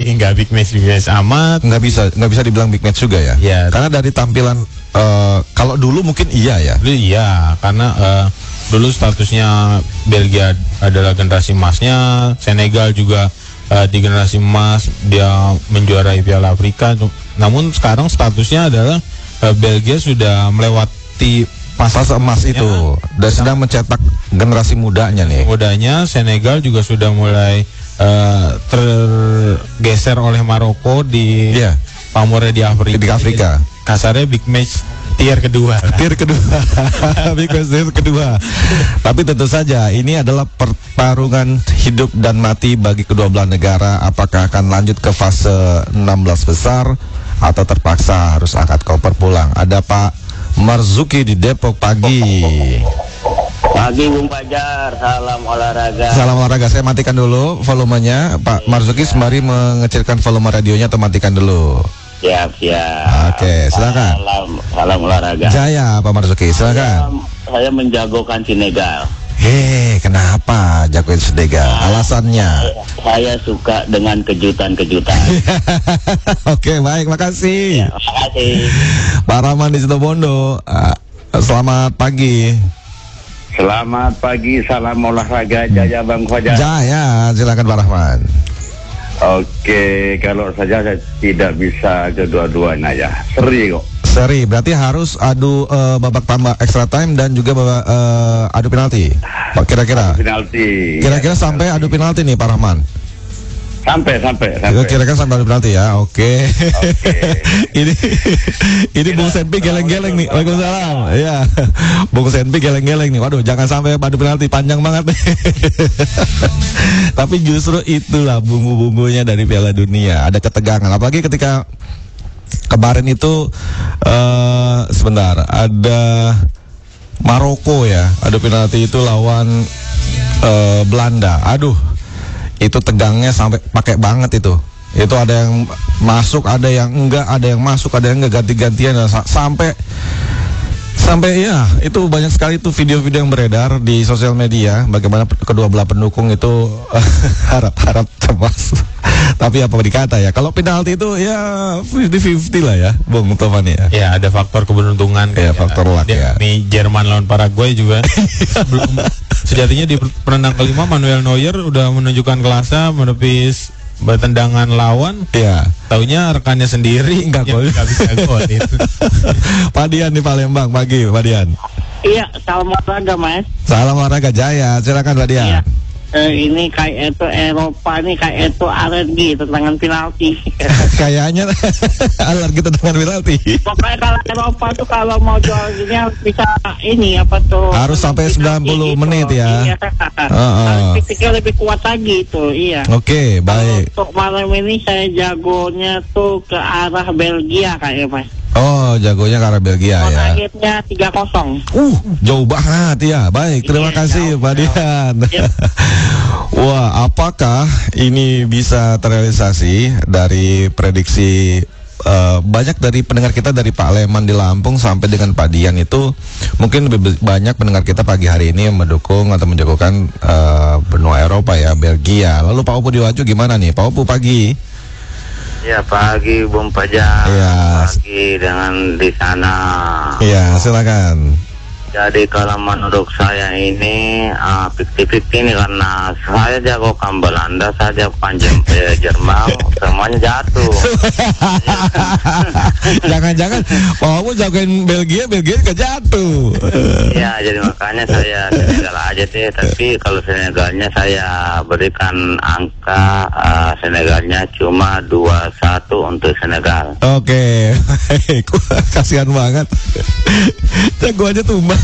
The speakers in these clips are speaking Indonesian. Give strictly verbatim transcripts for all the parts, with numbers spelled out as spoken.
nggak big match big match amat. Nggak bisa nggak bisa dibilang big match juga ya. Ya. Karena dari tampilan uh, kalau dulu mungkin iya ya. Dulu iya karena uh, dulu statusnya Belgia adalah generasi emasnya, Senegal juga uh, di generasi emas dia menjuarai Piala Afrika. Namun sekarang statusnya adalah uh, Belgia sudah melewati fase emas itu dan sedang mencetak generasi mudanya nih. Mudanya Senegal juga sudah mulai uh, tergeser oleh Maroko di yeah. pamornya di Afrika. Di Afrika. Kasarnya big match tier kedua. Tier kedua. Big match tier kedua. Tapi tentu saja ini adalah pertarungan hidup dan mati bagi kedua belah negara. Apakah akan lanjut ke fase enam belas besar atau terpaksa harus angkat koper pulang? Ada Pak Marzuki di Depok pagi. Pagi Bung Fajar, salam olahraga. Salam olahraga. Saya matikan dulu volumenya. Pak Marzuki sembari mengecilkan volume radionya atau matikan dulu. Siap, siap. Oke, silakan. Salam, salam olahraga. Jaya Pak Marzuki, silakan. Saya, saya menjagokan Senegal. Hei, kenapa jagoin Senegal? Alasannya? Saya, saya suka dengan kejutan-kejutan. Oke, baik, makasih. Ya, makasih. Pak Rahman di Situbondo. Uh, selamat pagi. Selamat pagi, salam olahraga. Jaya Bang Fajar. Jaya, silakan Pak Rahman. Oke, kalau saja saya tidak bisa kedua-duanya ya. Seri kok. Seri, berarti harus adu uh, babak tambah extra time dan juga babak, uh, adu penalti. Pak kira-kira. Penalti. Kira-kira ya, sampai penalti. Adu penalti nih Pak Rahman. Sampai, sampai, sampai. Kira-kira sampai adu penalti ya. Oke. Oke. ini ini Bung Senpi geleng-geleng nih. Waalaikumsalam. Iya. Bung Senpi geleng-geleng nih. Waduh, jangan sampai adu penalti, panjang banget nih. Tapi justru itulah bumbu-bumbunya dari Piala Dunia. Ada ketegangan, apalagi ketika kemarin itu uh, sebentar ada Maroko ya, adu penalti itu lawan uh, Belanda. Aduh, itu tegangnya sampai pakai banget itu. Itu ada yang masuk, ada yang enggak, ada yang masuk, ada yang enggak, ganti-gantian sampai sampai ya itu banyak sekali tuh video-video yang beredar di sosial media bagaimana kedua belah pendukung itu harap-harap cemas. Tapi apa dikata ya, kalau penalti itu ya fifty fifty lah ya Bung Tovan ya. Ya ada faktor keberuntungan. Ya, faktor luck ya. Di Jerman lawan Paraguay juga belum sejatinya di penendang kelima Manuel Neuer udah menunjukkan kelasa menepis bertendangan lawan. Iya. Taunya rekannya sendiri enggak gol. Enggak bisa gol itu. Pak Dian di Palembang pagi, Pak Dian. Iya, salam olahraga Mas. Salam olahraga Jaya, silakan Pak Dian. Iya. Eh, ini kayak itu Eropa nih kayak itu alergi tendangan penalti. Kayaknya alergi tendangan penalti. Pokoknya kalau Eropa tuh kalau mau jual gini harus bisa ini apa tuh. Harus sampai sembilan puluh gitu. Menit ya. Iya. Uh, uh. Harus fisiknya lebih kuat lagi itu, iya. Oke, okay, baik. Untuk malam ini saya jagonya tuh ke arah Belgia kayaknya Mas. Oh, jagonya ke arah Belgia ya. Akhirnya tiga kosong. Uh, jauh banget ya. Baik, terima iya, kasih jauh, Pak Dian. Iya. Wah, apakah ini bisa terrealisasi dari prediksi uh, banyak dari pendengar kita dari Pak Leman di Lampung sampai dengan Pak Dian itu mungkin lebih banyak pendengar kita pagi hari ini yang mendukung atau menjagokan uh, benua Eropa ya, Belgia. Lalu Pak Opu di Waju gimana nih? Pak Opu pagi. Ya pagi Bung Fajar. Ya. Pagi dengan di sana. Iya, silakan. Jadi kalau menurut saya ini uh, fifty fifty ini karena saya jagokan Belanda, saya jagokan eh, Jerman, semuanya jatuh. Jangan-jangan kamu jagoin Belgia, Belgia ke jatuh. Ya, jadi makanya saya Senegal aja deh. Tapi kalau Senegalnya saya berikan angka uh, Senegalnya cuma dua satu untuk Senegal. Oke, okay. Kasihan banget. Jago aja tumbang.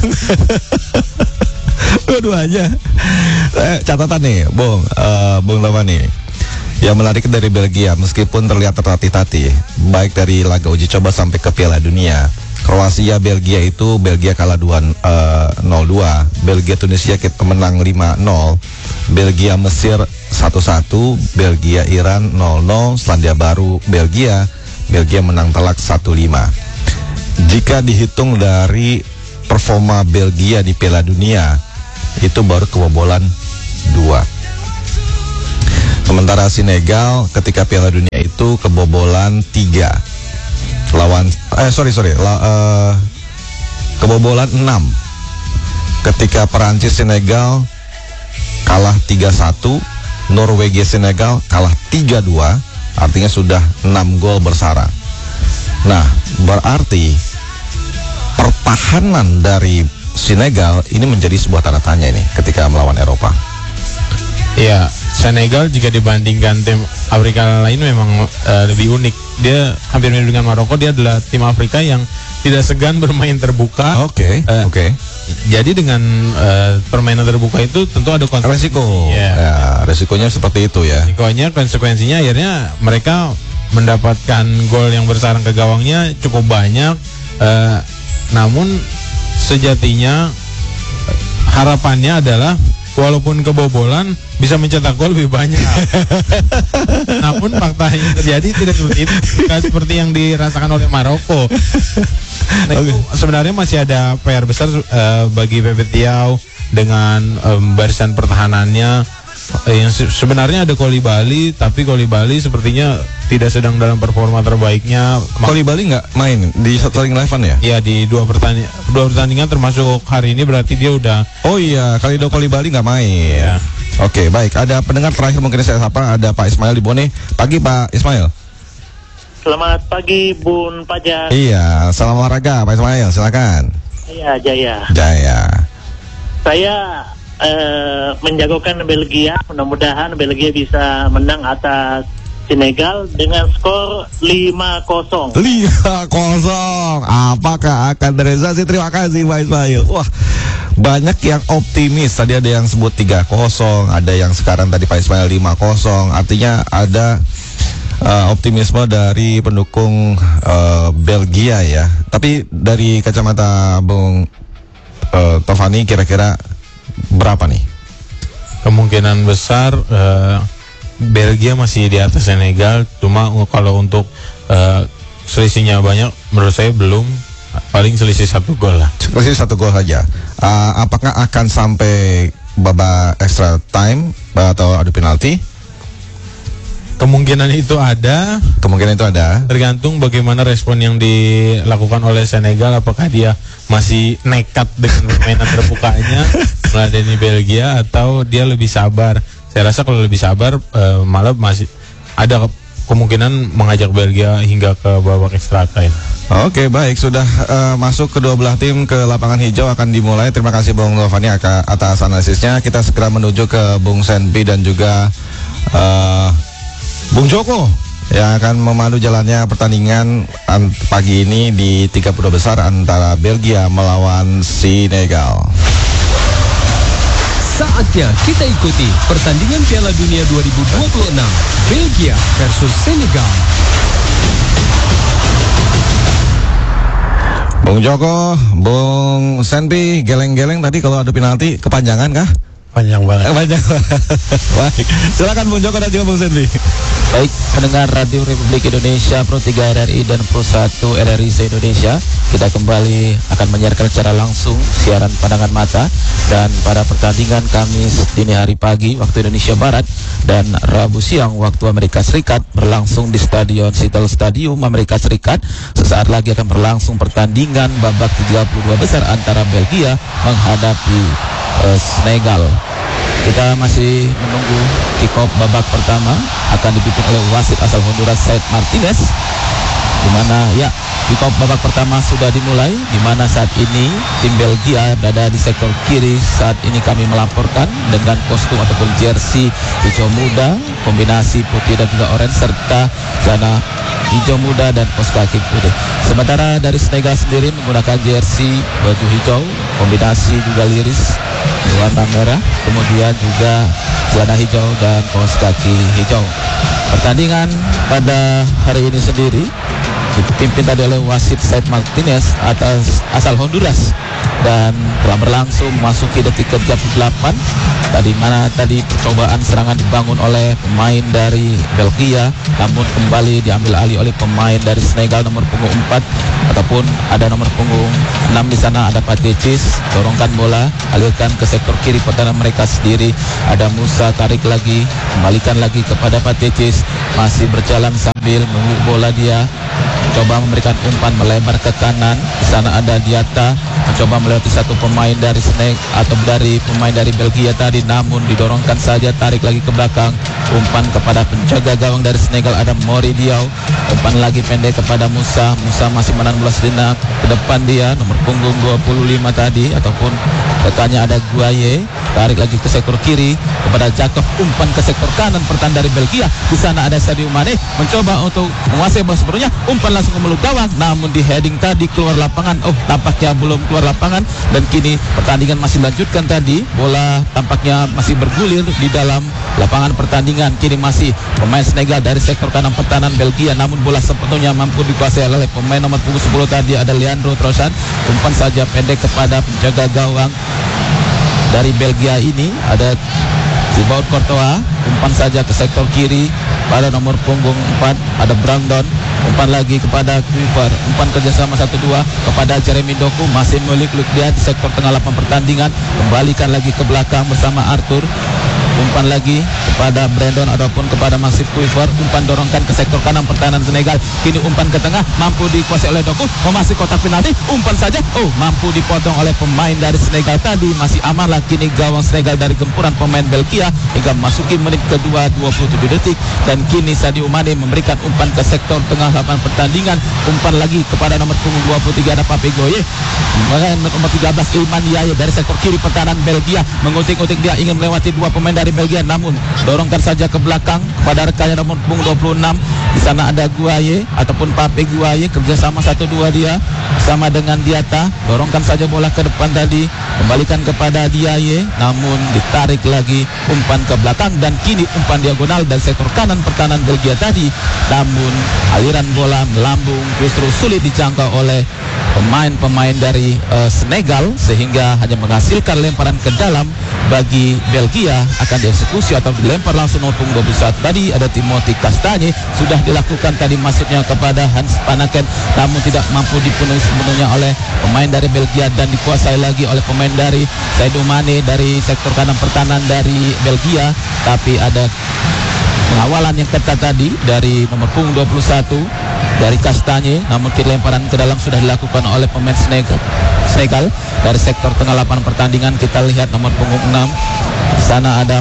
Dua-duanya. Eh, catatan nih, Bung, uh, Bung Lama nih. Yang menarik dari Belgia, meskipun terlihat tertatih-tatih, baik dari laga uji coba sampai ke Piala Dunia. Kroasia, Belgia itu Belgia kalah dua nol dua, Belgia Tunisia kita menang lima nol, Belgia Mesir satu satu, Belgia Iran nol nol, Selandia Baru Belgia, Belgia menang telak satu lima. Jika dihitung dari performa Belgia di Piala Dunia itu baru kebobolan dua. Sementara Senegal ketika Piala Dunia itu kebobolan tiga lawan eh sorry sorry la, uh, kebobolan enam ketika Perancis Senegal kalah tiga satu, Norwegia Senegal kalah tiga dua, artinya sudah enam gol bersara. Nah, berarti pertahanan dari Senegal ini menjadi sebuah tanda tanya ini ketika melawan Eropa. Ya, Senegal jika dibandingkan tim Afrika lain memang uh, lebih unik. Dia hampir mirip dengan Maroko. Dia adalah tim Afrika yang tidak segan bermain terbuka. Oke, okay, uh, oke. Okay. Jadi dengan uh, permainan terbuka itu tentu ada konsekuensi. Resiko. Ya. Ya, resikonya seperti itu ya. Resikonya, konsekuensinya akhirnya mereka mendapatkan gol yang bersarang ke gawangnya cukup banyak. Uh, namun sejatinya harapannya adalah walaupun kebobolan bisa mencetak gol lebih banyak. Namun fakta yang terjadi tidak seperti itu, tidak seperti yang dirasakan oleh Maroko. Nah, itu sebenarnya masih ada P R besar uh, bagi Pepe Thiaw dengan um, barisan pertahanannya. Uh, yang se- sebenarnya ada Koulibaly, tapi Koulibaly sepertinya tidak sedang dalam performa terbaiknya. Koulibaly nggak main di starting eleven ya? Iya, di dua pertandingan, dua pertandingan termasuk hari ini, berarti dia udah. Oh iya, Kalidou Koulibaly nggak main. Ya. Oke, baik. Ada pendengar terakhir mungkin saya sapa, ada Pak Ismail di Bone. Pagi Pak Ismail. Selamat pagi Bun Pajar. Iya, salam olahraga Pak Ismail, silakan. Iya, Jaya. Jaya. Saya eh, menjagokan Belgia. Mudah-mudahan Belgia bisa menang atas Senegal dengan skor lima kosong. lima kosong. Apakah akan terrealisasi? Terima kasih Pak Ismail. Wah, banyak yang optimis. Tadi ada yang sebut tiga kosong, ada yang sekarang tadi Pak Ismail lima kosong. Artinya ada uh, optimisme dari pendukung uh, Belgia ya. Tapi dari kacamata Bung uh, Tovani, kira-kira berapa nih? Kemungkinan besar uh, Belgia masih di atas Senegal. Cuma kalau untuk uh, selisihnya banyak, menurut saya belum. Paling selisih satu gol lah. Selisih satu gol saja. Uh, apakah akan sampai babak extra time atau adu penalti? Kemungkinan itu ada. Kemungkinan itu ada. Tergantung bagaimana respon yang dilakukan oleh Senegal. Apakah dia masih nekat dengan permainan terbukanya meladeni Belgia, atau dia lebih sabar. Saya rasa kalau lebih sabar uh, malah masih ada kemungkinan mengajak Belgia hingga ke babak extra time. Oke, baik, sudah uh, masuk kedua belah tim ke lapangan hijau akan dimulai. Terima kasih Bung Novani atas analisisnya. Kita segera menuju ke Bung Senpi dan juga uh, Bung Joko yang akan memandu jalannya pertandingan pagi ini di tiga puluh besar antara Belgia melawan Senegal. Saatnya kita ikuti pertandingan Piala Dunia dua ribu dua puluh enam Belgia versus Senegal. Bung Joko, Bung Senpi, geleng-geleng tadi kalau ada penalti kepanjangan kah? Panjang banget. Eh, panjang. Baik, silakan Bung Joko dan juga Bung Senpi. Baik, pendengar Radio Republik Indonesia, Pro tiga R R I dan Pro satu R R I se-Indonesia, kita kembali akan menyiarkan secara langsung siaran pandangan mata dan pada pertandingan Kamis dini hari pagi waktu Indonesia Barat dan Rabu siang waktu Amerika Serikat berlangsung di Stadion Seattle Stadium Amerika Serikat. Sesaat lagi akan berlangsung pertandingan babak tiga puluh dua besar antara Belgia menghadapi uh, Senegal. Kita masih menunggu kick-off babak pertama akan dipimpin oleh wasit asal Honduras Said Martinez, di mana ya kick-off babak pertama sudah dimulai, di mana saat ini tim Belgia berada di sektor kiri. Saat ini kami melaporkan dengan kostum ataupun jersey hijau muda, kombinasi putih dan juga oranye serta zona hijau muda dan kaos kaki putih. Sementara dari Senegal sendiri menggunakan jersey baju hijau, kombinasi juga liris warna merah, kemudian juga celana hijau dan kaos kaki hijau. Pertandingan pada hari ini sendiri dipimpin tadi oleh wasit Said Martinez atas asal Honduras, dan telah berlangsung memasuki detik ke tiga puluh delapan. Tadi mana tadi percobaan serangan dibangun oleh pemain dari Belgia, namun kembali diambil alih oleh pemain dari Senegal nomor punggung empat ataupun ada nomor punggung enam di sana, ada Patecis, dorongkan bola, alirkan ke sektor kiri pertahanan mereka sendiri. Ada Musa, tarik lagi, kembalikan lagi kepada Patecis, masih berjalan sambil menunggu bola dia. Coba memberikan umpan melebar ke kanan. Di sana ada Diata mencoba melewati satu pemain dari Senegal atau dari pemain dari Belgia tadi, namun didorongkan saja, tarik lagi ke belakang. Umpan kepada penjaga gawang dari Senegal, ada Mori Diaw. Umpan lagi pendek kepada Musa. Musa masih menahan bola sejenak ke depan dia, nomor punggung dua puluh lima tadi ataupun rekannya ada Guaye. Tarik lagi ke sektor kiri kepada Jakob. Umpan ke sektor kanan pertahanan dari Belgia. Di sana ada Sadio Mane mencoba untuk menguasai bola sepenuhnya. Umpan langsung ke mulut gawang, namun di heading tadi keluar lapangan. Oh, tampaknya belum keluar lapangan, dan kini pertandingan masih dilanjutkan tadi. Bola tampaknya masih bergulir di dalam lapangan pertandingan. Kini masih pemain Senegal dari sektor kanan pertahanan Belgia, namun bola sepenuhnya mampu dikuasai oleh pemain nomor punggung sepuluh tadi, ada Leandro Trossard. Umpan saja pendek kepada penjaga gawang dari Belgia ini, ada Thibaut Courtois. Umpan saja ke sektor kiri pada nomor punggung empat, ada Brandon. Umpan lagi kepada Kuiper. Umpan kerjasama satu dua kepada Jeremy Doku, masih milik-milik dia di sektor tengah lapangan pertandingan. Kembalikan lagi ke belakang bersama Arthur. Umpan lagi kepada Brandon ataupun kepada Masif Kuiper. Umpan dorongkan ke sektor kanan pertahanan Senegal. Kini umpan ke tengah, mampu dikuasai oleh Doku, memasuki kotak penalti. Umpan saja, oh, mampu dipotong oleh pemain dari Senegal tadi. Masih aman lah kini gawang Senegal dari gempuran pemain Belgia hingga memasuki menit kedua dua puluh tujuh detik. Dan kini Sadio Mane memberikan umpan ke sektor tengah lapangan pertandingan. Umpan lagi kepada nomor punggung dua puluh tiga, ada Pape Gueye. Nomor tiga belas Iliman Ndiaye dari sektor kiri pertahanan Belgia, mengutik-utik dia ingin melewati dua pemain dari Belgia, namun dorongkan saja ke belakang kepada rekannya nomor punggung dua puluh enam. Di sana ada Guaye ataupun Pape Guaye, kerjasama satu dua dia sama dengan Diata. Dorongkan saja bola ke depan tadi, kembalikan kepada Diaye, namun ditarik lagi umpan ke belakang. Dan kini umpan diagonal dari sektor kanan pertahanan Belgia tadi, namun aliran bola melambung, justru sulit dijangkau oleh pemain-pemain dari uh, Senegal, sehingga hanya menghasilkan lemparan ke dalam bagi Belgia. Akan dieksekusi atau dilempar langsung nomor punggung dua puluh satu tadi, ada Timothy Castagne. Sudah dilakukan tadi masuknya kepada Hans Panaken, namun tidak mampu dipenuhi sepenuhnya oleh pemain dari Belgia dan dikuasai lagi oleh pemain dari Sadio Mane dari sektor kanan pertahanan dari Belgia. Tapi ada pengawalan yang ketat tadi dari nomor punggung dua puluh satu dari Castagne, namun lemparan ke dalam sudah dilakukan oleh pemain Senegal. Senegal dari sektor tengah lapangan pertandingan. Kita lihat nomor punggung enam, di sana ada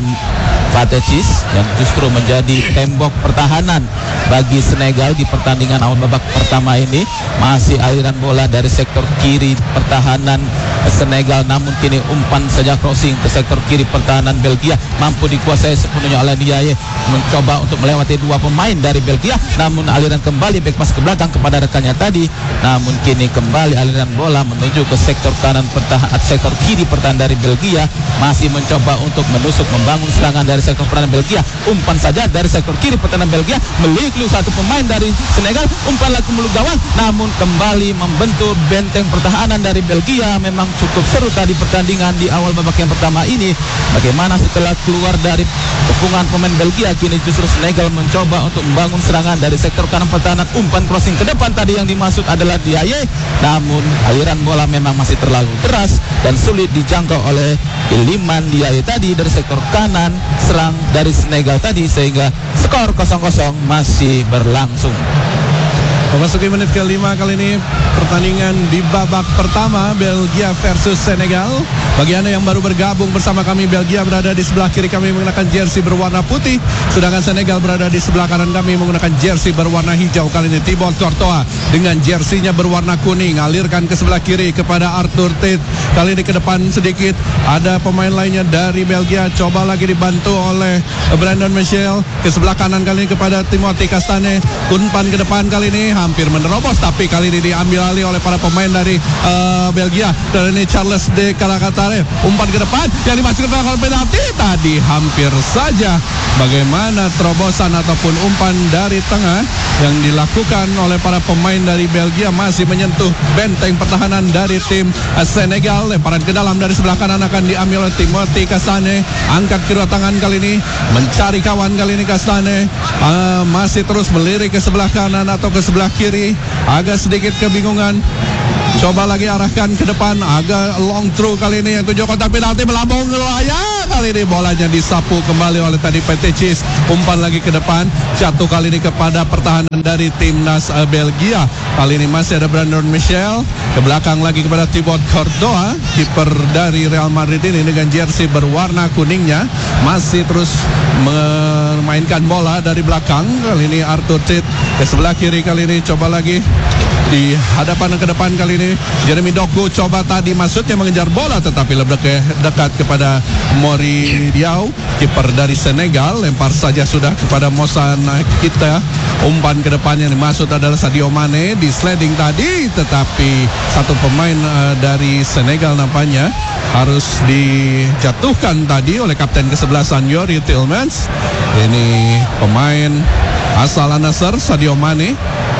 Patecis yang justru menjadi tembok pertahanan bagi Senegal di pertandingan awal babak pertama ini. Masih aliran bola dari sektor kiri pertahanan Senegal, namun kini umpan saja crossing ke sektor kiri pertahanan Belgia, mampu dikuasai sepenuhnya oleh Ndiaye. Mencoba untuk melewati dua pemain dari Belgia, namun aliran kembali back pass ke belakang kepada rekannya tadi. Namun kini kembali aliran bola menuju ke sektor kanan pertahanan, sektor kiri pertahanan dari Belgia, masih mencoba untuk menusuk membangun serangan dari sektor pertahanan Belgia. Umpan saja dari sektor kiri pertahanan Belgia, meliklu satu pemain dari Senegal. Umpan lagi mulut gawang, namun kembali membentur benteng pertahanan dari Belgia. Memang cukup seru tadi pertandingan di awal babak yang pertama ini. Bagaimana setelah keluar dari kepungan pemain Belgia, kini justru Senegal mencoba untuk membangun serangan dari sektor kanan pertahanan. Umpan crossing ke depan tadi yang dimaksud adalah Ndiaye, namun aliran bola memang masih terlalu deras dan sulit dijangkau oleh Iliman Ndiaye tadi dari sektor kanan serang dari Senegal tadi, sehingga skor kosong kosong masih berlangsung. Memasuki menit kelima kali ini pertandingan di babak pertama Belgia versus Senegal. Bagi Anda yang baru bergabung bersama kami, Belgia berada di sebelah kiri kami menggunakan jersey berwarna putih, sedangkan Senegal berada di sebelah kanan kami menggunakan jersey berwarna hijau. Kali ini Thibaut Courtois dengan jersinya berwarna kuning, alirkan ke sebelah kiri kepada Arthur Tate. Kali ini ke depan sedikit ada pemain lainnya dari Belgia, coba lagi dibantu oleh Brandon Michel. Ke sebelah kanan kali ini kepada Timothy Castagne. Umpan ke depan kali ini hampir menerobos, tapi kali ini diambil alih oleh para pemain dari uh, Belgia. Dan ini Charles de Caracatare, umpan ke depan yang dimasukkan ke dalam penalti tadi hampir saja. Bagaimana terobosan ataupun umpan dari tengah yang dilakukan oleh para pemain dari Belgia masih menyentuh benteng pertahanan dari tim Senegal. Lemparan ke dalam dari sebelah kanan akan diambil oleh Timothy Castagne. Angkat kedua tangan kali ini, mencari kawan kali ini Castagne. Uh, masih terus melirik ke sebelah kanan atau ke sebelah kiri. Agak sedikit kebingungan. Coba lagi arahkan ke depan, agak long throw kali ini yang tujuh kotak penalti melambung ke layar. Kali ini bolanya disapu kembali oleh tadi Petecis. Umpan lagi ke depan, jatuh kali ini kepada pertahanan dari timnas uh, Belgia. Kali ini masih ada Brandon Michel, ke belakang lagi kepada Thibaut Courtois, kiper dari Real Madrid ini dengan jersey berwarna kuningnya, masih terus memainkan bola dari belakang. Kali ini Arthur Tit ke sebelah kiri, kali ini coba lagi di hadapan ke depan kali ini Jeremy Doku coba tadi maksudnya mengejar bola tetapi lebih dekat kepada Mori Diaw, kiper dari Senegal. Lempar saja sudah kepada Moussa Niakhaté. Umpan ke depan yang dimaksud adalah Sadio Mane, di sliding tadi tetapi satu pemain uh, dari Senegal nampaknya harus dijatuhkan tadi oleh kapten kesebelasan Yuri Tillmans. Ini pemain asal Al-Nassr, Sadio Mane.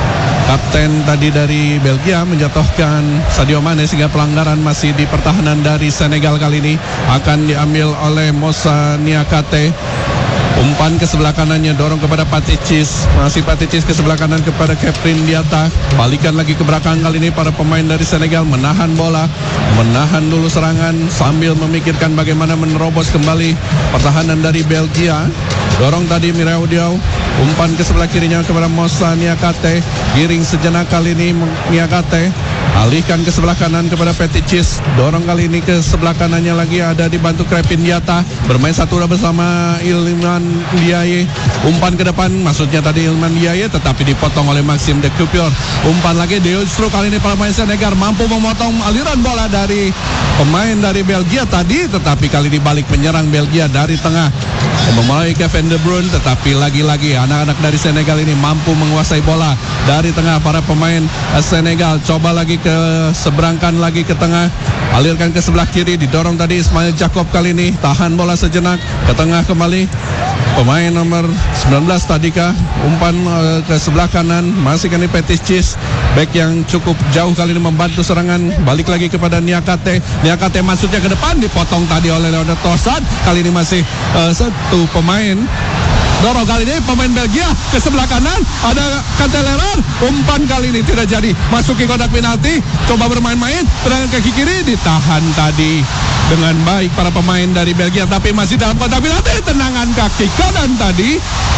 Kapten tadi dari Belgia menjatuhkan Sadio Mane sehingga pelanggaran masih di pertahanan dari Senegal kali ini akan diambil oleh Moussa Niakhaté. Umpan ke sebelah kanannya, dorong kepada Patecis. Masih Patecis ke sebelah kanan kepada Keprin Diatta. Balikan lagi ke belakang kali ini para pemain dari Senegal menahan bola, menahan dulu serangan sambil memikirkan bagaimana menerobos kembali pertahanan dari Belgia. Dorong tadi Mireu Diaw. Umpan ke sebelah kirinya kepada Moussa Niakhaté. Giring sejenak kali ini Niakhaté. Alihkan ke sebelah kanan kepada Petecis. Dorong kali ini ke sebelah kanannya lagi ada dibantu Krepin Diatta. Bermain satu bersama Iliman Ndiaye. Umpan ke depan maksudnya tadi Iliman Ndiaye tetapi dipotong oleh Maxime de Coupure. Umpan lagi justru kali ini pemain Senegal mampu memotong aliran bola dari pemain dari Belgia tadi tetapi kali ini balik menyerang Belgia dari tengah. Memulai Kevin De Bruyne tetapi lagi-lagi anak-anak dari Senegal ini mampu menguasai bola dari tengah para pemain Senegal. Coba lagi ke seberangkan lagi ke tengah, alirkan ke sebelah kiri, didorong tadi Ismail Jacob kali ini, tahan bola sejenak ke tengah kembali pemain nomor sembilan belas Tadika. Umpan uh, ke sebelah kanan masih kali Petecis, back yang cukup jauh kali ini membantu serangan. Balik lagi kepada Niakhaté. Niakhaté masuknya ke depan, dipotong tadi oleh Leonard Trossard. Kali ini masih uh, satu pemain. Dorong kali ini pemain Belgia ke sebelah kanan, ada Cantelerer. Umpan kali ini tidak jadi, masuki kotak penalti. Coba bermain-main, serangan kaki kiri ditahan tadi dengan baik para pemain dari Belgia, tapi masih dalam kotak penalti. Tendangan kaki kanan tadi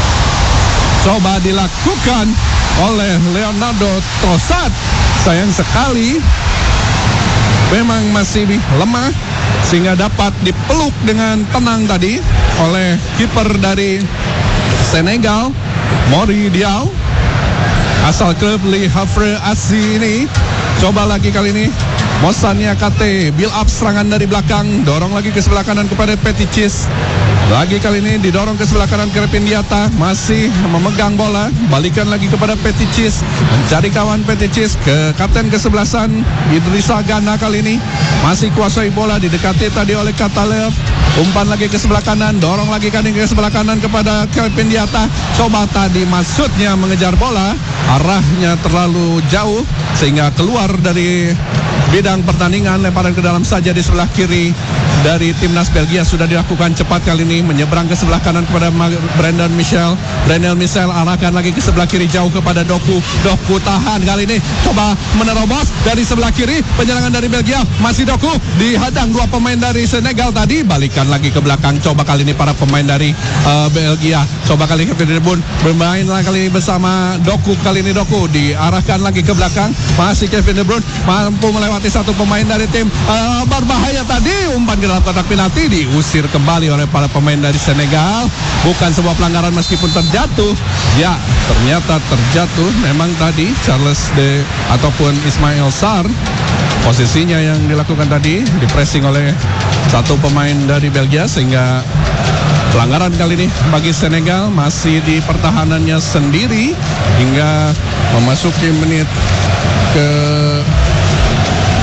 coba dilakukan oleh Leonardo Trossard. Sayang sekali memang masih lemah sehingga dapat dipeluk dengan tenang tadi oleh kiper dari Senegal, Mori Diaw, asal klub Le Havre Assi ini. Coba lagi kali ini Moussa Niakhaté, build up serangan dari belakang, dorong lagi ke sebelah kanan kepada Petecis. Lagi kali ini didorong ke sebelah kanan Krepin Diatta, masih memegang bola, balikan lagi kepada Petecis, mencari kawan Petecis ke kapten kesebelasan Idrissa Gana kali ini, masih kuasai bola, didekati tadi oleh Katalev. Umpan lagi ke sebelah kanan, dorong lagi kali ke sebelah kanan kepada Krepin Diatta. Coba tadi maksudnya mengejar bola, arahnya terlalu jauh sehingga keluar dari bidang pertandingan. Lemparan ke dalam saja di sebelah kiri dari timnas Belgia sudah dilakukan cepat kali ini, menyeberang ke sebelah kanan kepada Brandon Michel. Brandon Michel arahkan lagi ke sebelah kiri jauh kepada Doku. Doku tahan kali ini, coba menerobos dari sebelah kiri. Penyerangan dari Belgia, masih Doku, dihadang dua pemain dari Senegal tadi. Balikan lagi ke belakang, coba kali ini para pemain dari uh, Belgia. Coba kali ini Kevin De Bruyne bermain kali ini bersama Doku. Kali ini Doku diarahkan lagi ke belakang, masih Kevin De Bruyne mampu melewati satu pemain dari tim uh, berbahaya tadi. Umpan ke dalam kotak penalti diusir kembali oleh para pemain dari Senegal. Bukan sebuah pelanggaran meskipun terjatuh. Ya, ternyata terjatuh. Memang tadi Charles de ataupun Ismail Sarr, posisinya yang dilakukan tadi di pressing oleh satu pemain dari Belgia sehingga pelanggaran kali ini bagi Senegal masih di pertahanannya sendiri hingga memasuki menit ke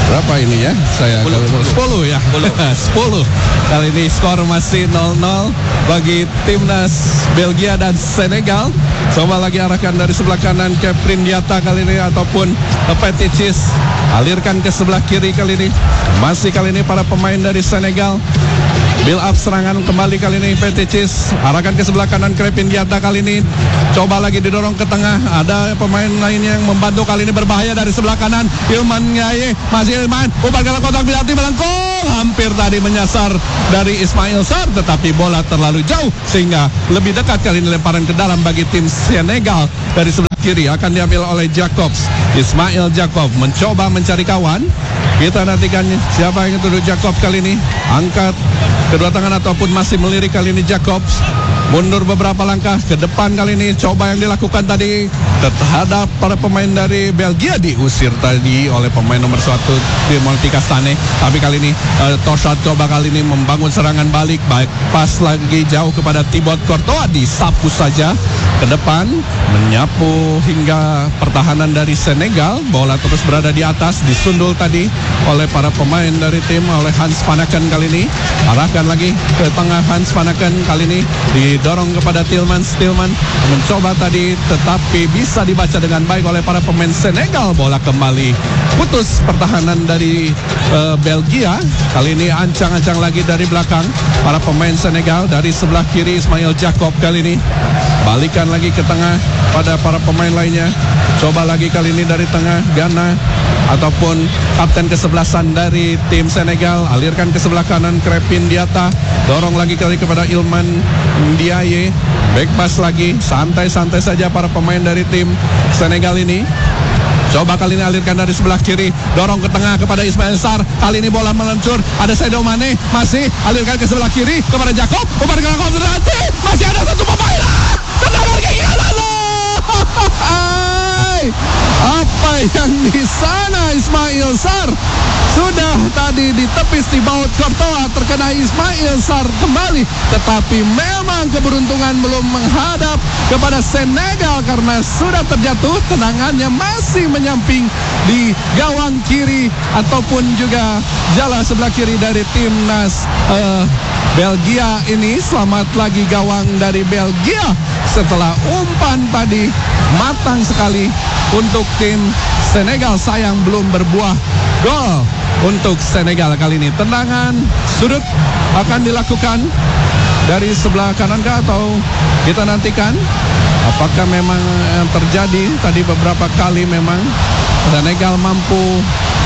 berapa ini ya? Saya sepuluh ya. sepuluh. Kali ini skor masih nol nol bagi timnas Belgia dan Senegal. Coba lagi arahkan dari sebelah kanan ke Prindiata kali ini ataupun Peticis. Alirkan ke sebelah kiri kali ini. Masih kali ini para pemain dari Senegal. Build up serangan kembali kali ini Peticis. Arahkan ke sebelah kanan ke Prindiata kali ini. Coba lagi didorong ke tengah. Ada pemain lainnya yang membantu kali ini, berbahaya dari sebelah kanan. Ilman Ngaye, masih Ilman. Umpan ke kotak penalti melengkung. Hampir tadi menyasar dari Ismail Sarr, tetapi bola terlalu jauh sehingga lebih dekat kali ini lemparan ke dalam bagi tim Senegal. Dari sebelah kiri akan diambil oleh Jacobs. Ismail Jacob mencoba mencari kawan. Kita nantikan siapa yang duduk Jacob kali ini. Angkat kedua tangan ataupun masih melirik kali ini Jacobs. Mundur beberapa langkah ke depan kali ini. Coba yang dilakukan tadi terhadap para pemain dari Belgia, diusir tadi oleh pemain nomor satu di Monti Castane. Tapi kali ini uh, Torsat coba kali ini membangun serangan balik. Baik, pas lagi jauh kepada Thibaut Courtois, disapu saja ke depan, menyapu hingga pertahanan dari Senegal. Bola terus berada di atas, disundul tadi oleh para pemain dari tim, oleh Hans van Aken kali ini. Arahkan lagi ke tengah Hans van Aken kali ini, didorong kepada Tillmans. Tillman mencoba tadi, tetapi bisa dibaca dengan baik oleh para pemain Senegal. Bola kembali putus pertahanan dari uh, Belgia. Kali ini ancang-ancang lagi dari belakang para pemain Senegal. Dari sebelah kiri Ismail Jacob kali ini balikan lagi ke tengah pada para pemain lainnya. Coba lagi kali ini dari tengah Ghana ataupun kapten kesebelasan dari tim Senegal. Alirkan ke sebelah kanan Krepin Diata. Dorong lagi kali kepada Ilman Ndiaye. Back pass lagi. Santai-santai saja para pemain dari tim Senegal ini. Coba kali ini alirkan dari sebelah kiri, dorong ke tengah kepada Ismail Sarr. Kali ini bola meluncur, ada Sadio Mane, masih alirkan ke sebelah kiri kepada Jacob. Umpan ke konsentrasi, masih ada satu pemain. Tendangan ke kanan. Apa yang di sana Ismail Sarr? Sudah tadi ditepis di baut Courtois, terkena Ismail Sarr kembali. Tetapi memang keberuntungan belum menghadap kepada Senegal karena sudah terjatuh. Tendangannya masih menyamping di gawang kiri ataupun juga jala sebelah kiri dari timnas uh, Belgia ini. Selamat lagi gawang dari Belgia setelah umpan tadi matang sekali untuk tim Senegal. Sayang belum berbuah gol untuk Senegal kali ini. Tendangan sudut akan dilakukan dari sebelah kanan kah, atau kita nantikan apakah memang yang terjadi tadi beberapa kali memang Senegal mampu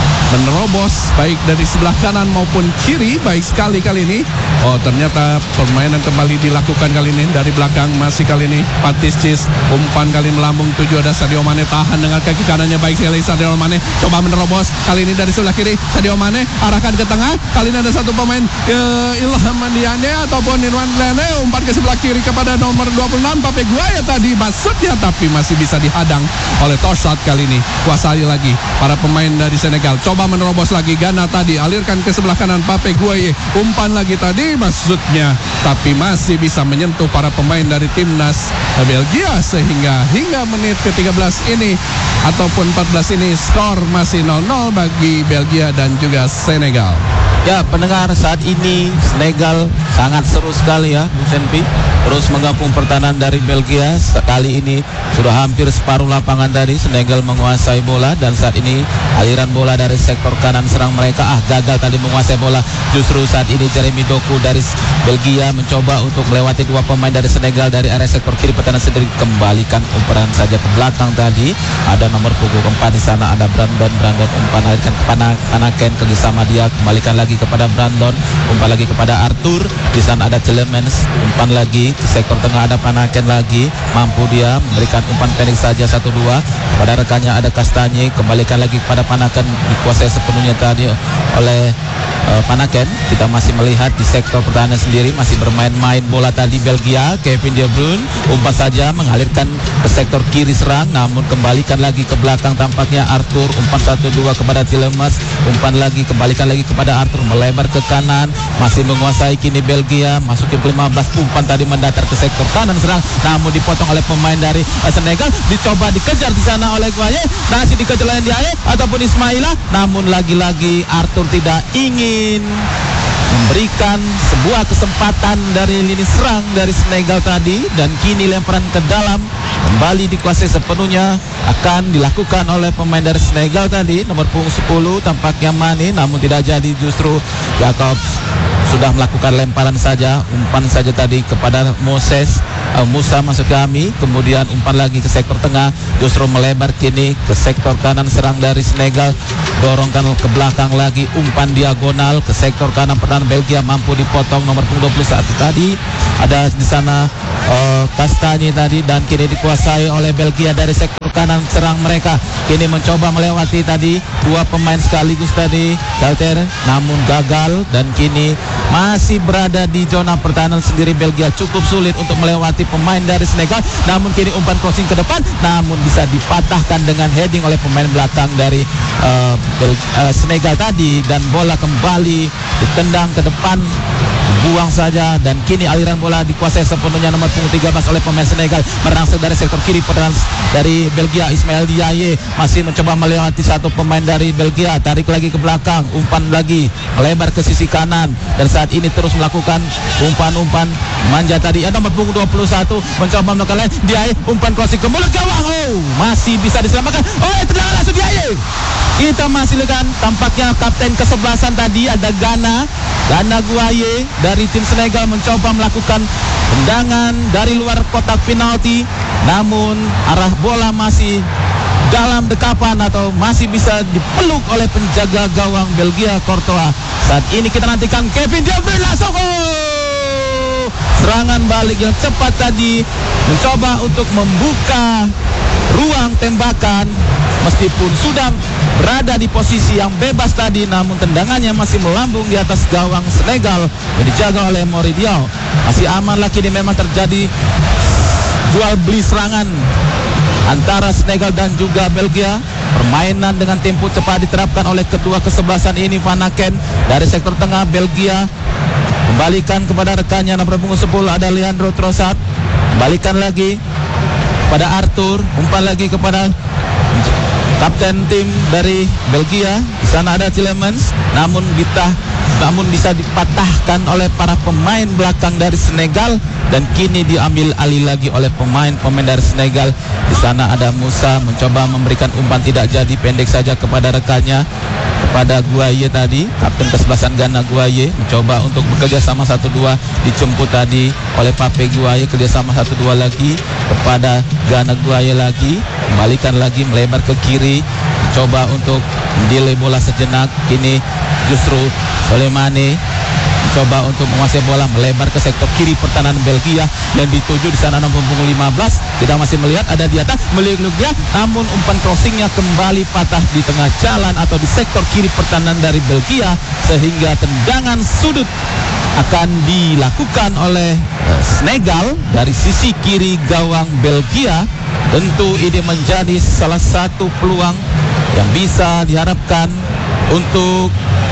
menerobos baik dari sebelah kanan maupun kiri. Baik sekali kali ini. Oh, ternyata permainan kembali dilakukan kali ini dari belakang. Masih kali ini Peticis, umpan kali melambung tuju, ada Sadio Mane, tahan dengan kaki kanannya baik sekali Sadio Mane, coba menerobos kali ini dari sebelah kiri. Sadio Mane arahkan ke tengah. Kali ini ada satu pemain uh, Ilham Ndiaye ataupun Irwan Lene, umpan ke sebelah kiri kepada nomor dua puluh enam Pape Gueye tadi maksudnya, tapi masih bisa dihadang oleh Torsat kali ini. Kuasai lagi para pemain dari Senegal. Coba menerobos lagi Ghana tadi, alirkan ke sebelah kanan Pape Gueye, umpan lagi tadi maksudnya, tapi masih bisa menyentuh para pemain dari timnas Belgia sehingga hingga menit ke tiga belas ini ataupun empat belas ini skor masih nol nol bagi Belgia dan juga Senegal. Ya, pendengar, saat ini Senegal sangat seru sekali ya, Bung Senpi. Terus menggabung pertahanan dari Belgia. Kali ini sudah hampir separuh lapangan tadi Senegal menguasai bola, dan saat ini aliran bola dari sektor kanan serang mereka ah gagal tadi menguasai bola. Justru saat ini Jeremy Doku dari Belgia mencoba untuk melewati dua pemain dari Senegal dari area sektor kiri pertahanan sendiri. Kembalikan umpan saja ke belakang tadi. Ada nomor punggung empat di sana, ada Brandon. Brandon umpan alirkan ke Panaken ke sama dia, kembalikan lagi kepada Brandon, umpan lagi kepada Arthur. Di sana ada Tielemans, umpan lagi ke sektor tengah, ada Panaken lagi, mampu dia memberikan umpan pendek saja satu dua pada rekannya, ada Kastanye, kembalikan lagi kepada Panaken, dikuasai sepenuhnya tadi oleh uh, Panaken. Kita masih melihat di sektor pertahanan sendiri masih bermain-main bola tadi Belgia. Kevin De Bruyne umpan saja mengalirkan ke sektor kiri serang, namun kembalikan lagi ke belakang tampaknya Arthur. Umpan satu dua kepada Tielemans, umpan lagi kembalikan lagi kepada Arthur, melebar ke kanan, masih menguasai kini Belgia, masuk ke lima belas, umpan tadi mendatar ke sektor kanan serang, namun dipotong oleh pemain dari uh, Senegal. Dicoba dikejar di sana oleh Guaye, masih dikejar oleh Ndiaye ataupun Ismaila, namun lagi-lagi Arthur tidak ingin memberikan sebuah kesempatan dari lini serang dari Senegal tadi, dan kini lemparan ke dalam kembali dikuasai sepenuhnya akan dilakukan oleh pemain dari Senegal tadi, nomor punggung sepuluh tampaknya Mane, namun tidak jadi. Justru Jacobs sudah melakukan lemparan saja, umpan saja tadi kepada Moses uh, Musa masuk kami, kemudian umpan lagi ke sektor tengah, justru melebar kini ke sektor kanan serang dari Senegal, dorongkan ke belakang lagi, umpan diagonal ke sektor kanan pertahanan Belgia, mampu dipotong nomor punggung dua puluh satu tadi, ada di sana uh, Kastanye tadi, dan kini dikuasai oleh Belgia dari sektor kanan serang mereka. Kini mencoba melewati tadi dua pemain sekaligus tadi, Galter, namun gagal, dan kini masih berada di zona pertahanan sendiri Belgia. Cukup sulit untuk melewati pemain dari Senegal, namun kini umpan crossing ke depan, namun bisa dipatahkan dengan heading oleh pemain belakang dari uh, uh, Senegal tadi, dan bola kembali ditendang ke depan, buang saja, dan kini aliran bola dikuasai sepenuhnya nomor punggung tiga belas oleh pemain Senegal, merangsek dari sektor kiri pertahanan dari Belgia. Ismail Diaye masih mencoba melewati satu pemain dari Belgia, tarik lagi ke belakang, umpan lagi melebar ke sisi kanan, dan saat ini terus melakukan umpan-umpan manja tadi. Ada nomor punggung dua puluh satu mencoba melakukan lain, Diaye umpan crossing ke mulut gawang, oh masih bisa diselamatkan. Oh tendangan langsung Diaye. Kita masih lihat tampaknya kapten kesebelasan tadi ada Gana Gana Guaye dari tim Senegal mencoba melakukan tendangan dari luar kotak penalti, namun arah bola masih dalam dekapan atau masih bisa dipeluk oleh penjaga gawang Belgia, Courtois. Saat ini kita nantikan Kevin De Bruyne langsung, oh! Serangan balik yang cepat tadi mencoba untuk membuka ruang tembakan, meskipun sudah berada di posisi yang bebas tadi, namun tendangannya masih melambung di atas gawang Senegal yang dijaga oleh Moridial. Masih aman lagi, ini memang terjadi jual beli serangan antara Senegal dan juga Belgia. Permainan dengan tempo cepat diterapkan oleh kedua kesebelasan ini. Panaken dari sektor tengah Belgia kembalikan kepada rekannya nomor punggung sepuluh ada Leandro Trossard, kembalikan lagi pada Arthur, umpan lagi kepada kapten tim dari Belgia. Di sana ada Tielemans, namun kita namun bisa dipatahkan oleh para pemain belakang dari Senegal, dan kini diambil alih lagi oleh pemain-pemain dari Senegal. Di sana ada Musa mencoba memberikan umpan, tidak jadi, pendek saja kepada rekannya, kepada Guaye tadi, kapten kesebelasan Gana Guaye mencoba untuk bekerja sama satu dua, dijemput tadi oleh Pape Guaye, kerjasama satu dua lagi kepada Gana Guaye lagi, kembalikan lagi melebar ke kiri, coba untuk delay bola sejenak. Kini justru Soleimani mencoba untuk menguasai bola, melebar ke sektor kiri pertahanan Belgia, dan dituju di sana nomor punggung lima belas. Kita masih melihat ada di atas meliuk-liuk dia, namun umpan crossingnya kembali patah di tengah jalan atau di sektor kiri pertahanan dari Belgia, sehingga tendangan sudut akan dilakukan oleh uh, Senegal dari sisi kiri gawang Belgia. Tentu ini menjadi salah satu peluang yang bisa diharapkan untuk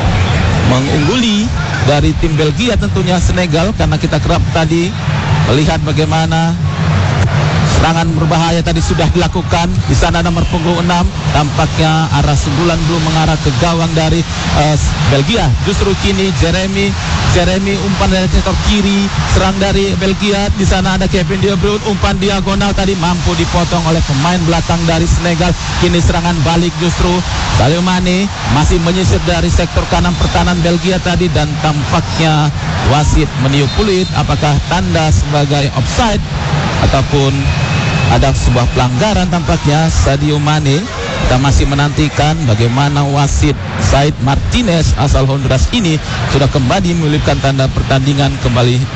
mengungguli dari tim Belgia, tentunya Senegal, karena kita kerap tadi melihat bagaimana serangan berbahaya tadi sudah dilakukan. Di sana nomor punggung enam, tampaknya arah sundulan belum mengarah ke gawang dari uh, Belgia. Justru kini Jeremy Jeremy umpan dari sektor kiri serang dari Belgia. Di sana ada Kevin De Bruyne, umpan diagonal tadi mampu dipotong oleh pemain belakang dari Senegal. Kini serangan balik justru Sadio Mane masih menyisir dari sektor kanan pertahanan Belgia tadi, dan tampaknya wasit meniup peluit apakah tanda sebagai offside ataupun ada sebuah pelanggaran tampaknya Sadio Mane. Kita masih menantikan bagaimana wasit Said Martinez asal Honduras ini sudah kembali melipkan tanda pertandingan kembali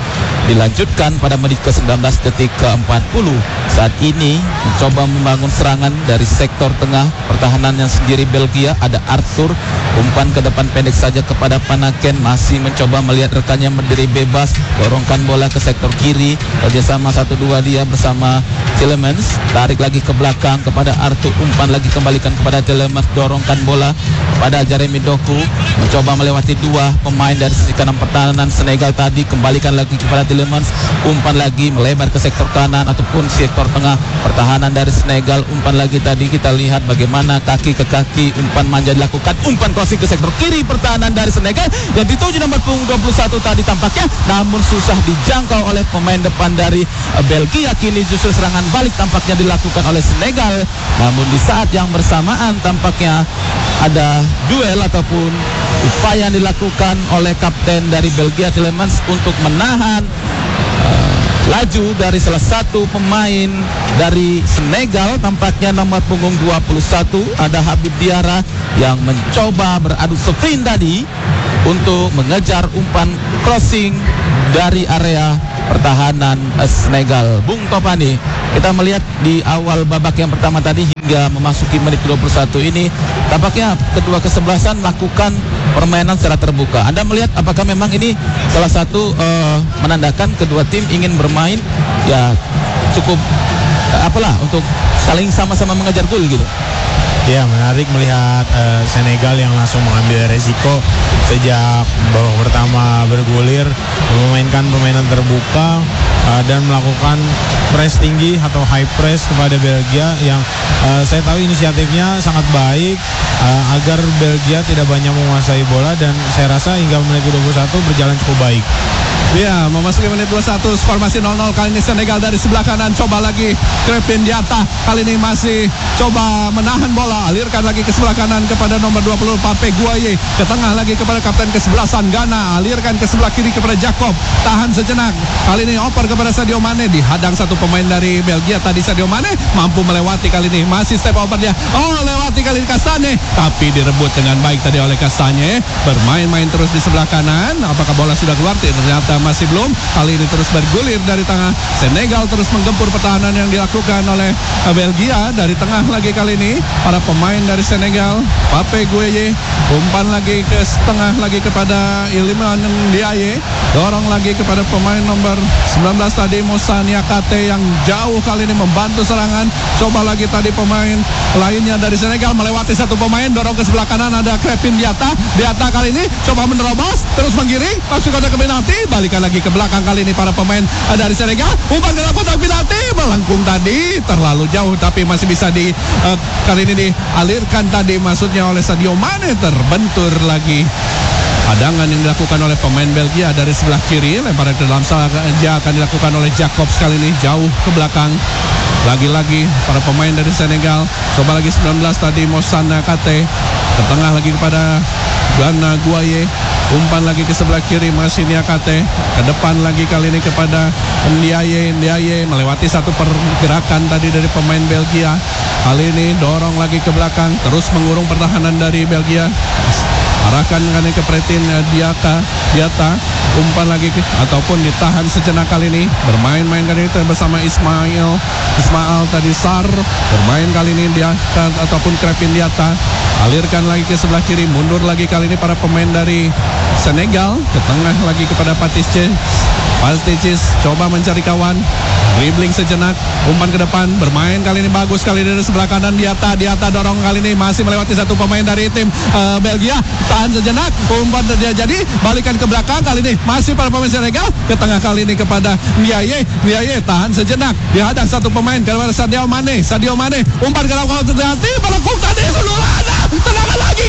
dilanjutkan pada menit ke sembilan belas detik ke empat puluh. Saat ini mencoba membangun serangan dari sektor tengah pertahanan yang sendiri Belgia. Ada Arthur, umpan ke depan pendek saja kepada Panaken, masih mencoba melihat rekannya berdiri bebas, dorongkan bola ke sektor kiri, kerjasama satu dua dia bersama Tielemans, tarik lagi ke belakang kepada Arthur, umpan lagi kembalikan kepada Tielemans, dorongkan bola kepada Jeremy Doku, mencoba melewati dua pemain dari sisi kanan pertahanan Senegal tadi, kembalikan lagi kepada Tielemans, umpan lagi melebar ke sektor kanan ataupun sektor tengah pertahanan dari Senegal, umpan lagi tadi kita lihat bagaimana kaki ke kaki umpan manja dilakukan, umpan crossing ke sektor kiri pertahanan dari Senegal yang dituju nomor punggung dua puluh satu tadi tampaknya, namun susah dijangkau oleh pemain depan dari uh, Belgia. Kini justru serangan balik tampaknya dilakukan oleh Senegal, namun di saat yang bersamaan tampaknya ada duel ataupun upaya yang dilakukan oleh kapten dari Belgia Tielemans untuk menahan uh, laju dari salah satu pemain dari Senegal, tampaknya nomor punggung dua puluh satu ada Habib Diarra yang mencoba beradu sprint tadi untuk mengejar umpan crossing dari area pertahanan Senegal. Bung Topani, kita melihat di awal babak yang pertama tadi hingga memasuki menit dua puluh satu ini tampaknya kedua kesebelasan melakukan permainan secara terbuka. Anda melihat apakah memang ini salah satu uh, menandakan kedua tim ingin bermain ya cukup uh, apalah untuk saling sama-sama mengejar gol gitu. Ya, menarik melihat uh, Senegal yang langsung mengambil resiko sejak babak pertama bergulir, memainkan permainan terbuka uh, dan melakukan press tinggi atau high press kepada Belgia yang uh, saya tahu inisiatifnya sangat baik uh, agar Belgia tidak banyak menguasai bola, dan saya rasa hingga menit dua puluh satu berjalan cukup baik. Ya, memasuki menit dua puluh satu, formasi nol nol kali ini Senegal dari sebelah kanan, coba lagi Crepin Diatta, kali ini masih coba menahan bola, alirkan lagi ke sebelah kanan kepada nomor dua puluh Pape Gueye, ke tengah lagi kepada kapten kesebelasan Ghana, alirkan ke sebelah kiri kepada Jacob, tahan sejenak, kali ini oper kepada Sadio Mane, dihadang satu pemain dari Belgia tadi. Sadio Mane mampu melewati kali ini, masih step over dia, oh lewati kali ini Kastanye, tapi direbut dengan baik tadi oleh Kastanye, bermain-main terus di sebelah kanan, apakah bola sudah keluar? Ternyata masih belum. Kali ini terus bergulir dari tengah, Senegal terus menggempur pertahanan yang dilakukan oleh Belgia dari tengah lagi kali ini. Para pemain dari Senegal, Pape Gueye, umpan lagi ke tengah lagi kepada Iliman Ndiaye, dorong lagi kepada pemain nomor sembilan belas tadi Moussa Niakate yang jauh kali ini membantu serangan. Coba lagi tadi pemain lainnya dari Senegal melewati satu pemain, dorong ke sebelah kanan ada Crepin Diatta. Diatta kali ini coba menerobos, terus menggiring, masuk ke penalti, balikan lagi ke belakang kali ini para pemain dari Senegal. Umpan ke kotak penalti, melengkung tadi terlalu jauh, tapi masih bisa di uh, kali ini dialirkan tadi maksudnya oleh Sadio Mane, terbentur lagi. Hadangan yang dilakukan oleh pemain Belgia dari sebelah kiri, lemparan ke dalam saja akan dilakukan oleh Jacobs kali ini jauh ke belakang. Lagi-lagi para pemain dari Senegal, coba lagi sembilan belas tadi Moussa Niakate, ke tengah lagi kepada Gana Gueye, umpan lagi ke sebelah kiri masih Niakate, ke depan lagi kali ini kepada Ndiaye. Ndiaye melewati satu pergerakan tadi dari pemain Belgia, kali ini dorong lagi ke belakang, terus mengurung pertahanan dari Belgia, arahkan kali ke Pretin Diatta, Diatta, umpan lagi ke, ataupun ditahan sejenak kali ini, bermain-main kali ini bersama Ismail Ismail tadi Sar, bermain kali ini Diatta ataupun Crepin Diatta, alirkan lagi ke sebelah kiri, mundur lagi kali ini para pemain dari Senegal, ke tengah lagi kepada Patisce. Patisce coba mencari kawan, dribbling sejenak, umpan ke depan, bermain kali ini bagus kali ini dari sebelah kanan Diatta, Diatta dorong kali ini masih melewati satu pemain dari tim uh, Belgia, tahan sejenak, umpan dia jadi, balikan ke belakang kali ini masih para pemain Senegal, ke tengah kali ini kepada Ndiaye, Ndiaye tahan sejenak, dihadang satu pemain kepada Sadio Mane, Sadio Mane, umpan ke dalam kotak penalti, melengkung tadi, Lulana, tendangan lagi,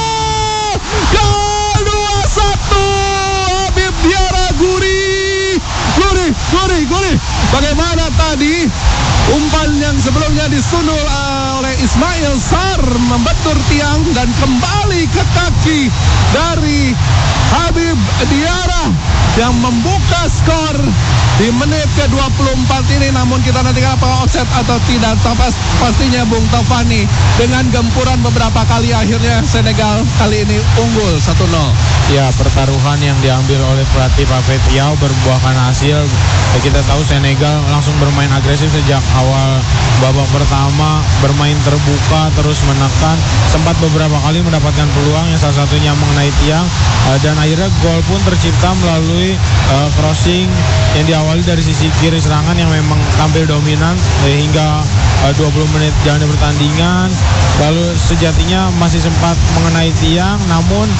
gol, gol dua satu, Habib Diarra, Guri, Guri, Guri, Guri, bagaimana tadi Umpan yang sebelumnya disundul uh, oleh Ismail Sarr membentur tiang dan kembali ke kaki dari Habib Diarra yang membuka skor di menit ke dua puluh empat ini. Namun kita nantikan apakah offset atau tidak. Tapas, pastinya Bung Taufani dengan gempuran beberapa kali akhirnya Senegal kali ini unggul satu nol. Ya, pertaruhan yang diambil oleh pelatih Pape Thiaw berbuahkan hasil. Ya, kita tahu Senegal langsung bermain agresif sejak awal babak pertama, bermain terbuka terus menekan, sempat beberapa kali mendapatkan peluang yang salah satunya mengenai tiang, uh, dan akhirnya gol pun tercipta melalui uh, crossing yang diawali dari sisi kiri serangan yang memang tampil dominan eh, hingga uh, dua puluh menit jalannya pertandingan. Lalu sejatinya masih sempat mengenai tiang, namun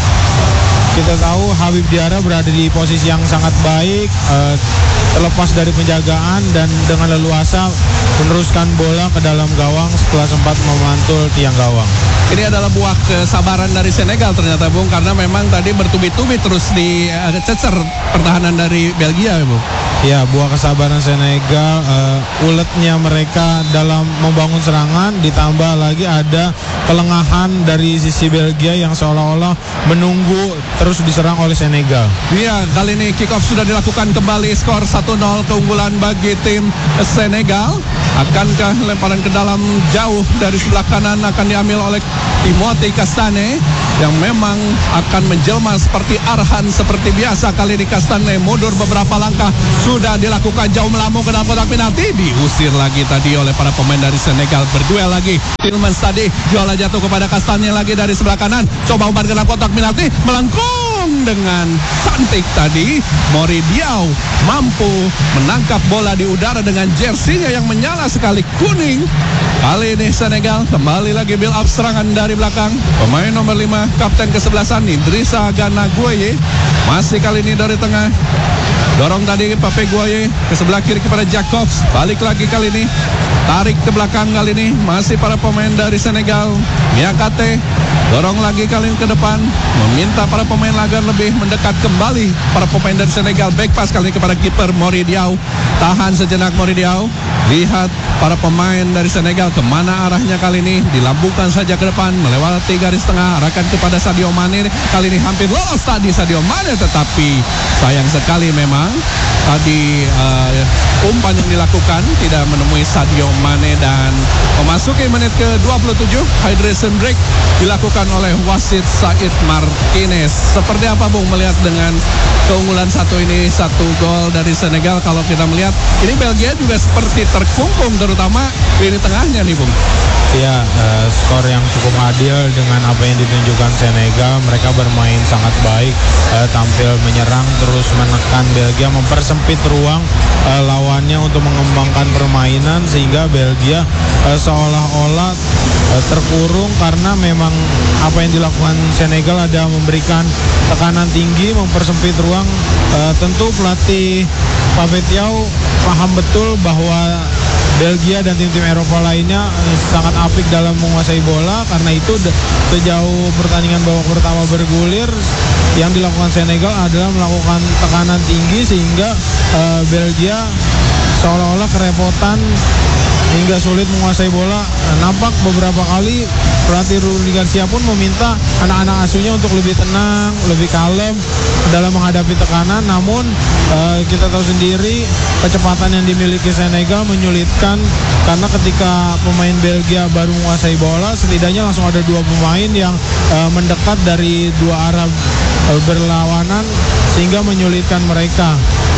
kita tahu Habib Diarra berada di posisi yang sangat baik, uh, terlepas dari penjagaan dan dengan leluasa meneruskan bola ke dalam gawang setelah sempat memantul tiang gawang. Ini adalah buah kesabaran dari Senegal ternyata, Bung, karena memang tadi bertubi-tubi terus dicecer pertahanan dari Belgia, Bung. Ya, buah kesabaran Senegal, uh, uletnya mereka dalam membangun serangan, ditambah lagi ada kelengahan dari sisi Belgia yang seolah-olah menunggu terus diserang oleh Senegal. Iya, kali ini kick off sudah dilakukan kembali, skor satu nol keunggulan bagi tim Senegal. Akankah lemparan ke dalam jauh dari sebelah kanan akan diambil oleh Timothée Castagne yang memang akan menjelma seperti Arhan seperti biasa. Kali ini Castagne mundur beberapa langkah, sudah dilakukan jauh melambung ke dalam kotak penalti, diusir lagi tadi oleh para pemain dari Senegal. Berduel lagi Tillmans tadi, bola jatuh kepada Castagne lagi dari sebelah kanan, coba umpan ke dalam kotak penalti, melengkung dengan cantik tadi. Mori Diaw mampu menangkap bola di udara dengan jersinya yang menyala sekali kuning. Kali ini Senegal kembali lagi build up serangan dari belakang. Pemain nomor lima, kapten kesebelasan Idrissa Gana Gueye, masih kali ini dari tengah. Dorong tadi Pape Gueye ke sebelah kiri kepada Jacobs. Balik lagi kali ini, tarik ke belakang kali ini masih para pemain dari Senegal. Niakate dorong lagi kali ini ke depan, meminta para pemain agar lebih mendekat kembali para pemain dari Senegal. Back pass kali ini kepada kiper Mori Diaw. Tahan sejenak Mori Diaw. Lihat para pemain dari Senegal kemana arahnya kali ini. Dilambungkan saja ke depan, melewati garis tengah, arahkan kepada Sadio Mane. Kali ini hampir lolos tadi Sadio Mane, tetapi sayang sekali memang tadi uh, umpan yang dilakukan tidak menemui Sadio Mane. Dan memasuki menit ke dua puluh tujuh, hydration break dilakukan oleh wasit Said Martinez. Seperti apa, Bung, melihat dengan keunggulan satu ini, satu gol dari Senegal? Kalau kita melihat ini Belgia juga seperti terkungkung, terutama lini tengahnya nih, Bung. Ya, uh, skor yang cukup adil dengan apa yang ditunjukkan Senegal. Mereka bermain sangat baik, uh, tampil menyerang terus menekan Belgia, mempersempit ruang uh, lawannya untuk mengembangkan permainan, sehingga Belgia uh, seolah-olah uh, terkurung karena memang apa yang dilakukan Senegal ada memberikan tekanan tinggi, mempersempit ruang. Uh, tentu pelatih Pape Thiaw paham betul bahwa Belgia dan tim-tim Eropa lainnya sangat apik dalam menguasai bola. Karena itu sejauh pertandingan babak pertama bergulir, yang dilakukan Senegal adalah melakukan tekanan tinggi sehingga uh, Belgia seolah-olah kerepotan hingga sulit menguasai bola. Nampak beberapa kali pelatih Rudi Garcia pun meminta anak-anak asuhnya untuk lebih tenang, lebih kalem dalam menghadapi tekanan. Namun uh, kita tahu sendiri kecepatan yang dimiliki Senegal menyulitkan, karena ketika pemain Belgia baru menguasai bola, setidaknya langsung ada dua pemain yang uh, mendekat dari dua arah uh, berlawanan sehingga menyulitkan mereka.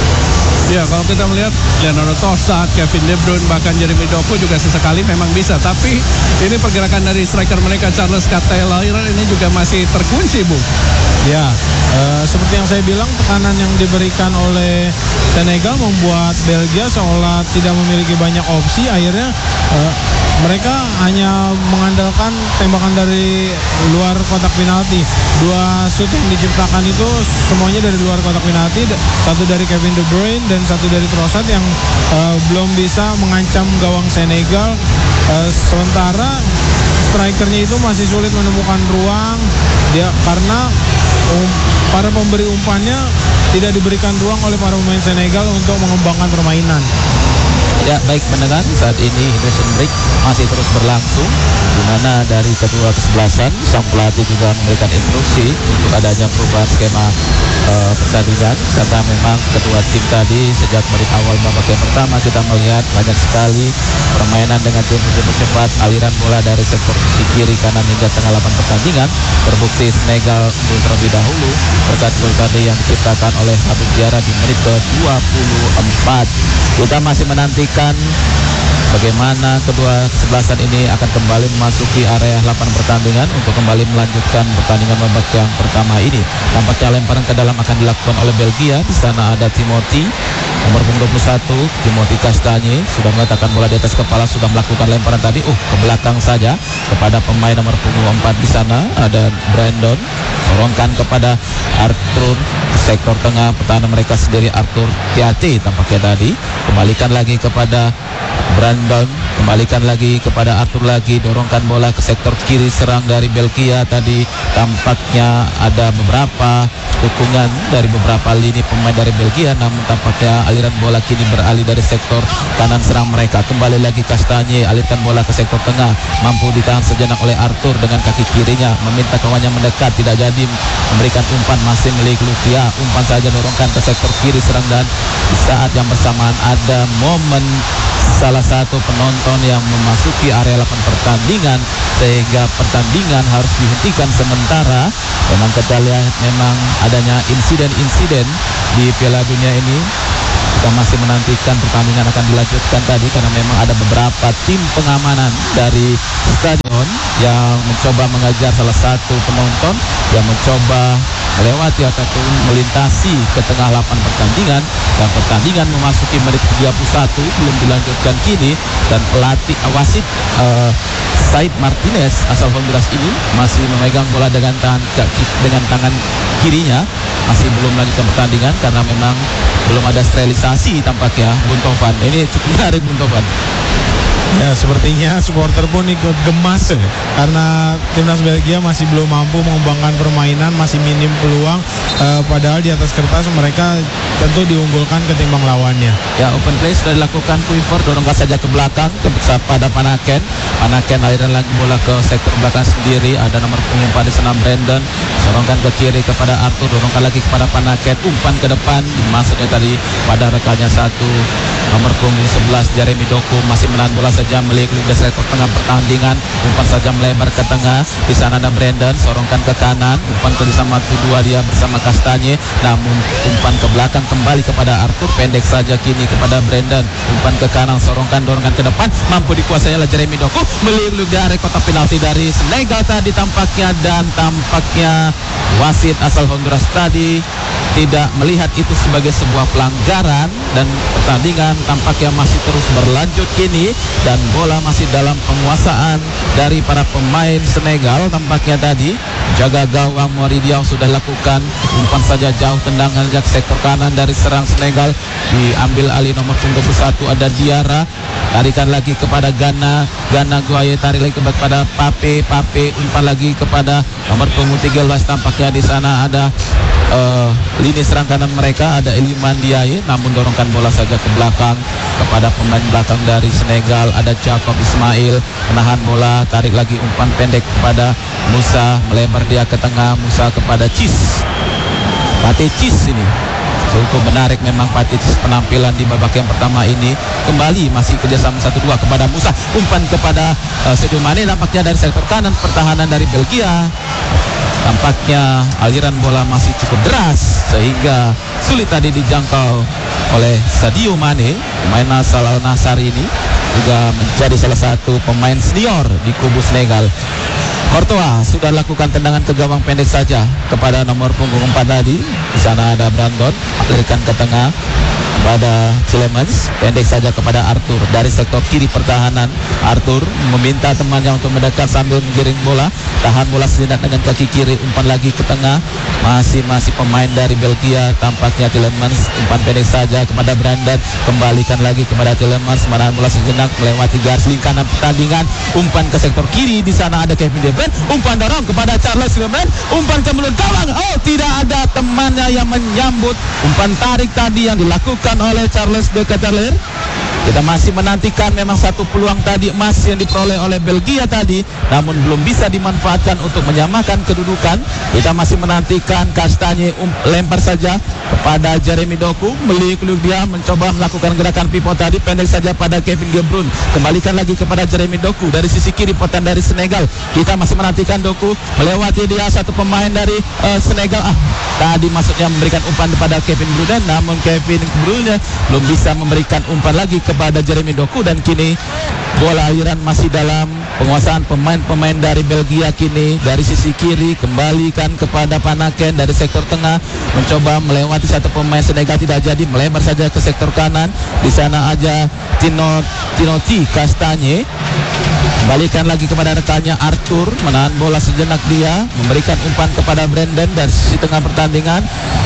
Ya, kalau kita melihat Leonardo Trossard, Kevin De Bruyne, bahkan Jeremy Doku juga sesekali memang bisa. Tapi ini pergerakan dari striker mereka Charles Taylor ini juga masih terkunci, Bu. Ya, uh, seperti yang saya bilang, tekanan yang diberikan oleh Senegal membuat Belgia seolah tidak memiliki banyak opsi. Akhirnya uh, mereka hanya mengandalkan tembakan dari luar kotak penalti. Dua shoot yang diciptakan itu semuanya dari luar kotak penalti. Satu dari Kevin De Bruyne dan satu dari Trossard yang uh, belum bisa mengancam gawang Senegal. Uh, sementara strikernya itu masih sulit menemukan ruang. Dia karena um, para pemberi umpannya tidak diberikan ruang oleh para pemain Senegal untuk mengembangkan permainan. Ya, baik pendengar, saat ini Indonesian Break masih terus berlangsung, di mana dari kedua kesebelasan sang pelatih juga memberikan instruksi untuk adanya perubahan skema uh, pertandingan, karena memang kedua tim tadi sejak menit awal babak yang pertama kita melihat banyak sekali permainan dengan tempo cepat, aliran bola dari sektor sisi kiri kanan hingga tengah lapangan pertandingan. Terbukti Senegal unggul terlebih dahulu berkat gol tadi yang diciptakan oleh Habib Diarra di menit ke dua puluh empat. Kita masih menantikan bagaimana kedua kesebelasan ini akan kembali memasuki area lapangan pertandingan untuk kembali melanjutkan pertandingan babak yang pertama ini. Nampaknya lemparan ke dalam akan dilakukan oleh Belgia. Di sana ada Timothy, nomor punggung dua puluh satu, Timothy Castagne sudah meletakkan bola di atas kepala, sudah melakukan lemparan tadi. Uh, ke belakang saja kepada pemain nomor punggung empat di sana ada Brandon. Sorongkan kepada Arthur, sektor tengah pertahanan mereka sendiri Arthur Tiati tampaknya tadi. Kembalikan lagi kepada Brandon, kembalikan lagi kepada Arthur lagi, dorongkan bola ke sektor kiri serang dari Belgia tadi. Tampaknya ada beberapa dukungan dari beberapa lini pemain dari Belgia, namun tampaknya aliran bola kini beralih dari sektor kanan serang mereka. Kembali lagi Castagne, alirkan bola ke sektor tengah, mampu ditahan sejenak oleh Arthur dengan kaki kirinya, meminta kawannya mendekat, tidak jadi memberikan umpan, masih milik Lukia. Umpan saja dorongkan ke sektor kiri serang, dan di saat yang bersamaan ada momen salah satu penonton yang memasuki area lapangan pertandingan sehingga pertandingan harus dihentikan sementara. Memang kita lihat memang adanya insiden-insiden di Piala Dunia ini. Kita masih menantikan pertandingan akan dilanjutkan tadi karena memang ada beberapa tim pengamanan dari stadion yang mencoba mengajar salah satu penonton yang mencoba melewati ataupun melintasi ke tengah lapangan pertandingan, dan pertandingan memasuki menit tiga puluh satu belum dilanjutkan kini, dan pelatih wasit uh, Said Martinez asal Honduras ini masih memegang bola dengan tangan dengan tangan kirinya, masih belum melanjutkan pertandingan karena memang belum ada sterilisasi tampaknya. Buntovan, ini cukup menarik Buntovan. Ya, sepertinya supporter pun ikut gemas ya, karena timnas Belgia masih belum mampu mengembangkan permainan, masih minim peluang, eh, padahal di atas kertas mereka tentu diunggulkan ketimbang lawannya. Ya, open play sudah dilakukan, Kuiper dorongkan saja ke belakang kepada Panaken. Panaken aliran lagi bola ke sektor belakang sendiri, ada nomor punggung empat di sana Brandon, sorongkan ke kiri kepada Arthur, dorongkan lagi kepada Panaken, umpan ke depan, maksudnya tadi pada rekannya satu nomor punggung sebelas Jeremy Doku, masih menahan bola saja melihat di sektor tengah pertandingan, umpan saja melebar ke tengah. Di sana ada Brandon, sorongkan ke kanan, umpan ke sama dua dia bersama Castagne, namun umpan ke belakang kembali kepada Arthur, pendek saja kini kepada Brandon, umpan ke kanan, sorongkan, dorongkan ke depan, mampu dikuasai oleh Jeremy Doku, melihat dari kotak penalti dari Senegal tadi tampaknya, dan tampaknya wasit asal Honduras tadi tidak melihat itu sebagai sebuah pelanggaran, dan pertandingan tampaknya masih terus berlanjut kini, dan bola masih dalam penguasaan dari para pemain Senegal. Tampaknya tadi jaga gawang Moridiao sudah lakukan umpan saja jauh, tendanganจากsektor kanan dari serang Senegal, diambil alih nomor punggung dua puluh satu ada Diarra, tarikan lagi kepada Gana, Gana Guaye tarik lagi kepada Pape, Pape umpan lagi kepada nomor punggung tiga belas, tampaknya di sana ada Uh, lini serang kanan mereka ada Iliman Diaye, namun dorongkan bola saja ke belakang kepada pemain belakang dari Senegal ada Jacob Ismail, menahan bola, tarik lagi umpan pendek kepada Musa, melebar dia ke tengah, Musa kepada Cis, Pate Cis ini cukup menarik memang Pate Cis penampilan di babak yang pertama ini. Kembali masih kerjasama satu dua kepada Musa, umpan kepada uh, Sadio Mane, nampaknya dari sektor kanan pertahanan dari Belgia. Tampaknya aliran bola masih cukup deras sehingga sulit tadi dijangkau oleh Sadio Mane. Pemain asal Al Nassr ini juga menjadi salah satu pemain senior di kubu Senegal. Courtois sudah lakukan tendangan ke gawang pendek saja kepada nomor punggung empat tadi. Di sana ada Brandon, alirkan ke tengah pada Clemens, pendek saja kepada Arthur dari sektor kiri pertahanan. Arthur meminta temannya untuk mendekat sambil menggiring bola, tahan bola sejenak dengan kaki kiri, umpan lagi ke tengah, masih masih pemain dari Belgia tampaknya Clemens, umpan pendek saja kepada Brandon, kembalikan lagi kepada Clemens, menahan bola sejenak melewati garis lingkaran pertandingan, umpan ke sektor kiri, di sana ada Kevin De Bruyne, umpan dorong kepada Charles Lemon, umpan ke mulut gawang, oh tidak ada temannya yang menyambut umpan tarik tadi yang dilakukan oleh Charles De Ketelaere. Kita masih menantikan memang satu peluang tadi emas yang diperoleh oleh Belgia tadi, namun belum bisa dimanfaatkan untuk menyamakan kedudukan. Kita masih menantikan Kastanye um, lempar saja kepada Jeremy Doku, meliuk-liuk dia mencoba melakukan gerakan pivot tadi, pendek saja pada Kevin De Bruyne. Kembalikan lagi kepada Jeremy Doku dari sisi kiri pertahanan dari Senegal. Kita masih menantikan Doku melewati dia satu pemain dari uh, Senegal. Ah, tadi maksudnya memberikan umpan kepada Kevin De Bruyne, namun Kevin De Bruyne belum bisa memberikan umpan lagi kepada Jeremy Doku, dan kini bola aliran masih dalam penguasaan pemain-pemain dari Belgia. Kini dari sisi kiri kembalikan kepada Panaken dari sektor tengah, mencoba melewati satu pemain Senegal, tidak jadi, melebar saja ke sektor kanan. Di sana aja Tino Tinoti Kastanye, kembalikan lagi kepada rekannya Arthur, menahan bola sejenak dia, memberikan umpan kepada Brandon dari sisi tengah pertandingan.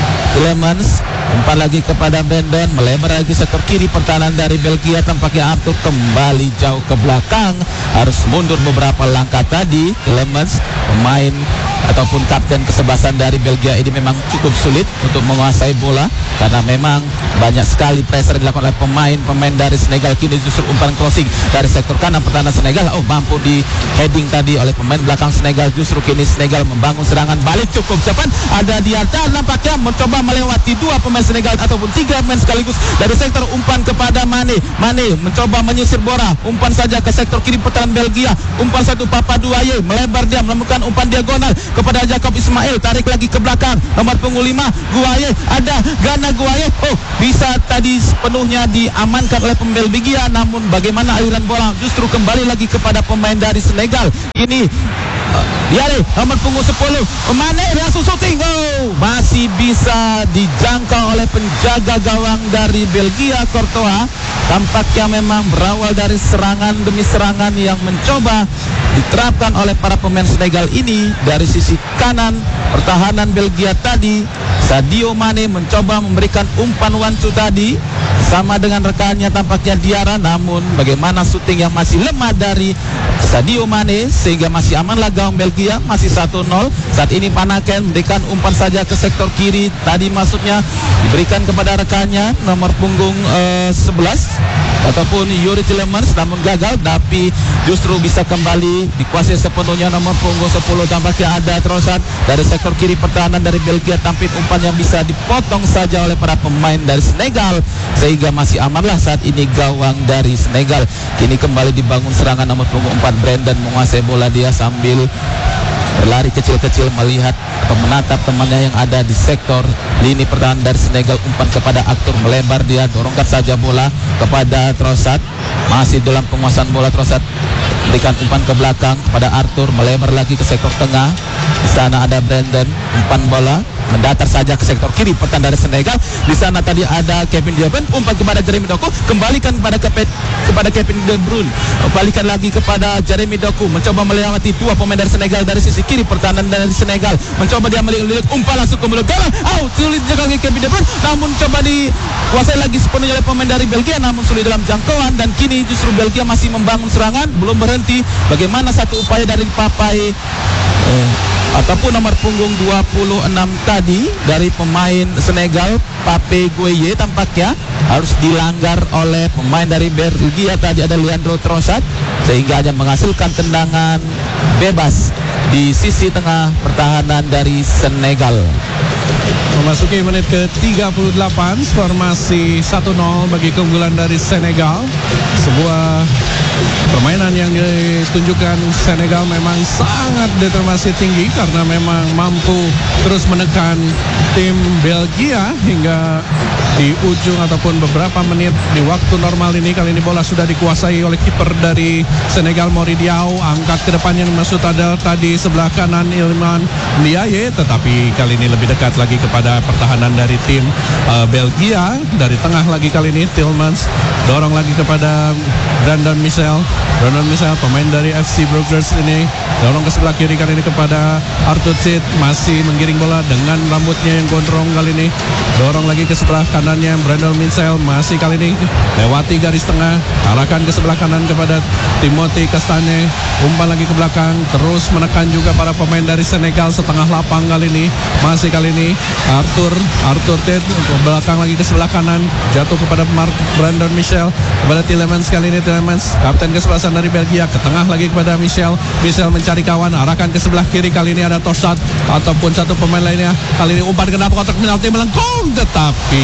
Clemens umpan lagi kepada Brandon, melebar lagi sektor kiri pertahanan dari Belgia. Tampaknya Arthur kembali jauh ke belakang, harus mundur beberapa langkah tadi. Clemens, pemain ataupun kapten kesebelasan dari Belgia ini, memang cukup sulit untuk menguasai bola karena memang banyak sekali pressure dilakukan oleh pemain-pemain dari Senegal. Kini justru umpan crossing dari sektor kanan pertahanan Senegal, oh mampu di heading tadi oleh pemain belakang Senegal. Justru kini Senegal membangun serangan balik cukup cepat. Ada di atas nampaknya mencoba melewati dua pemain Senegal ataupun tiga pemain sekaligus. Dari sektor umpan kepada Mane, Mane mencoba menyisir bola, umpan saja ke sektor kiri pertahanan Belgia. Umpan satu Papa Duaye, melebar dia melakukan umpan diagonal kepada Jacob Ismail, tarik lagi ke belakang nomor punggung lima Guaye, ada Gana Guaye, oh bisa tadi sepenuhnya diamankan oleh pemain Belgia, namun bagaimana aliran bola justru kembali lagi kepada pemain dari Senegal. Ini Diare nomor punggung sepuluh Mane langsung shooting, oh masih bisa dijangkau oleh penjaga gawang dari Belgia Courtois. Tampaknya memang berawal dari serangan demi serangan yang mencoba diterapkan oleh para pemain Senegal ini. Dari sisi kanan pertahanan Belgia tadi, Sadio Mane mencoba memberikan umpan one-two tadi sama dengan rekannya tampaknya Diarra, namun bagaimana shooting yang masih lemah dari Sadio Mane sehingga masih amanlah gawang Belgia, masih satu nol. Saat ini Panaken memberikan umpan saja ke sektor kiri tadi, maksudnya diberikan kepada rekannya nomor punggung uh, sebelas ataupun Yuri Tielemans, namun gagal, tapi justru bisa kembali dikuasai sepenuhnya nomor punggung sepuluh. Tampaknya ada Trossard dari sektor kiri pertahanan dari Belgia, tampil umpan yang bisa dipotong saja oleh para pemain dari Senegal sehingga masih amanlah saat ini gawang dari Senegal. Kini kembali dibangun serangan nomor punggung empat, Brandon menguasai bola dia sambil berlari kecil-kecil melihat atau menatap temannya yang ada di sektor lini pertahanan dari Senegal. Umpan kepada Arthur, melebar dia, dorongkan saja bola kepada Trossard, masih dalam penguasaan bola. Trossard berikan umpan ke belakang kepada Arthur, melebar lagi ke sektor tengah. Di sana ada Brandon, umpan bola mendatar saja ke sektor kiri pertahanan dari Senegal. Di sana tadi ada Kevin De Bruyne, umpan kepada Jeremy Doku, kembalikan kepada Kepet, kepada Kevin De Bruyne, kembalikan lagi kepada Jeremy Doku, mencoba melewati dua pemain dari Senegal dari sisi kiri pertahanan dari Senegal, mencoba dia melihat umpan langsung ke mulut gawang, out, sulit jaga Kevin De Bruyne, namun coba dikuasai lagi sepenuhnya oleh pemain dari Belgia, namun sulit dalam jangkauan. Dan kini justru Belgia masih membangun serangan, belum berhenti. Bagaimana satu upaya dari Papai eh, ataupun nomor punggung dua puluh enam tadi dari pemain Senegal, Pape Gueye, tampaknya harus dilanggar oleh pemain dari Belgia tadi, ada Leandro Trossard, sehingga hanya menghasilkan tendangan bebas di sisi tengah pertahanan dari Senegal. Memasuki menit ke tiga puluh delapan, skor masih satu nol bagi keunggulan dari Senegal. Sebuah permainan yang ditunjukkan Senegal memang sangat determinasi tinggi karena memang mampu terus menekan tim Belgia hingga di ujung ataupun beberapa menit di waktu normal ini. Kali ini bola sudah dikuasai oleh kiper dari Senegal, Mori Diaw, angkat ke depannya Masud Adel, tadi sebelah kanan Iliman Ndiaye, tetapi kali ini lebih dekat lagi kepada pertahanan dari tim uh, Belgia. Dari tengah lagi kali ini Tielemans dorong lagi kepada Brandon Michel, Michel. Brandon Michel, pemain dari F C Brugers ini, dorong ke sebelah kiri kali ini kepada Arthur Sid, masih menggiring bola dengan rambutnya yang gondrong kali ini. Dorong lagi ke sebelah kanannya Brandon Michel, masih kali ini lewati garis tengah, arahkan ke sebelah kanan kepada Timothy Castagne. Umpan lagi ke belakang, terus menekan juga para pemain dari Senegal setengah lapang kali ini. Masih kali ini Arthur Arthur Ted ke belakang lagi ke sebelah kanan, jatuh kepada Mark Brandon Michel, kepada Tielemans kali ini. Tielemans, kapten kesebelasan dari Belgia, ke tengah lagi kepada Michel. Michel mencari kawan, arahkan ke sebelah kiri, kali ini ada Tossat ataupun satu pemain lainnya. Kali ini umpan ke dalam kotak penalti melengkung, tetapi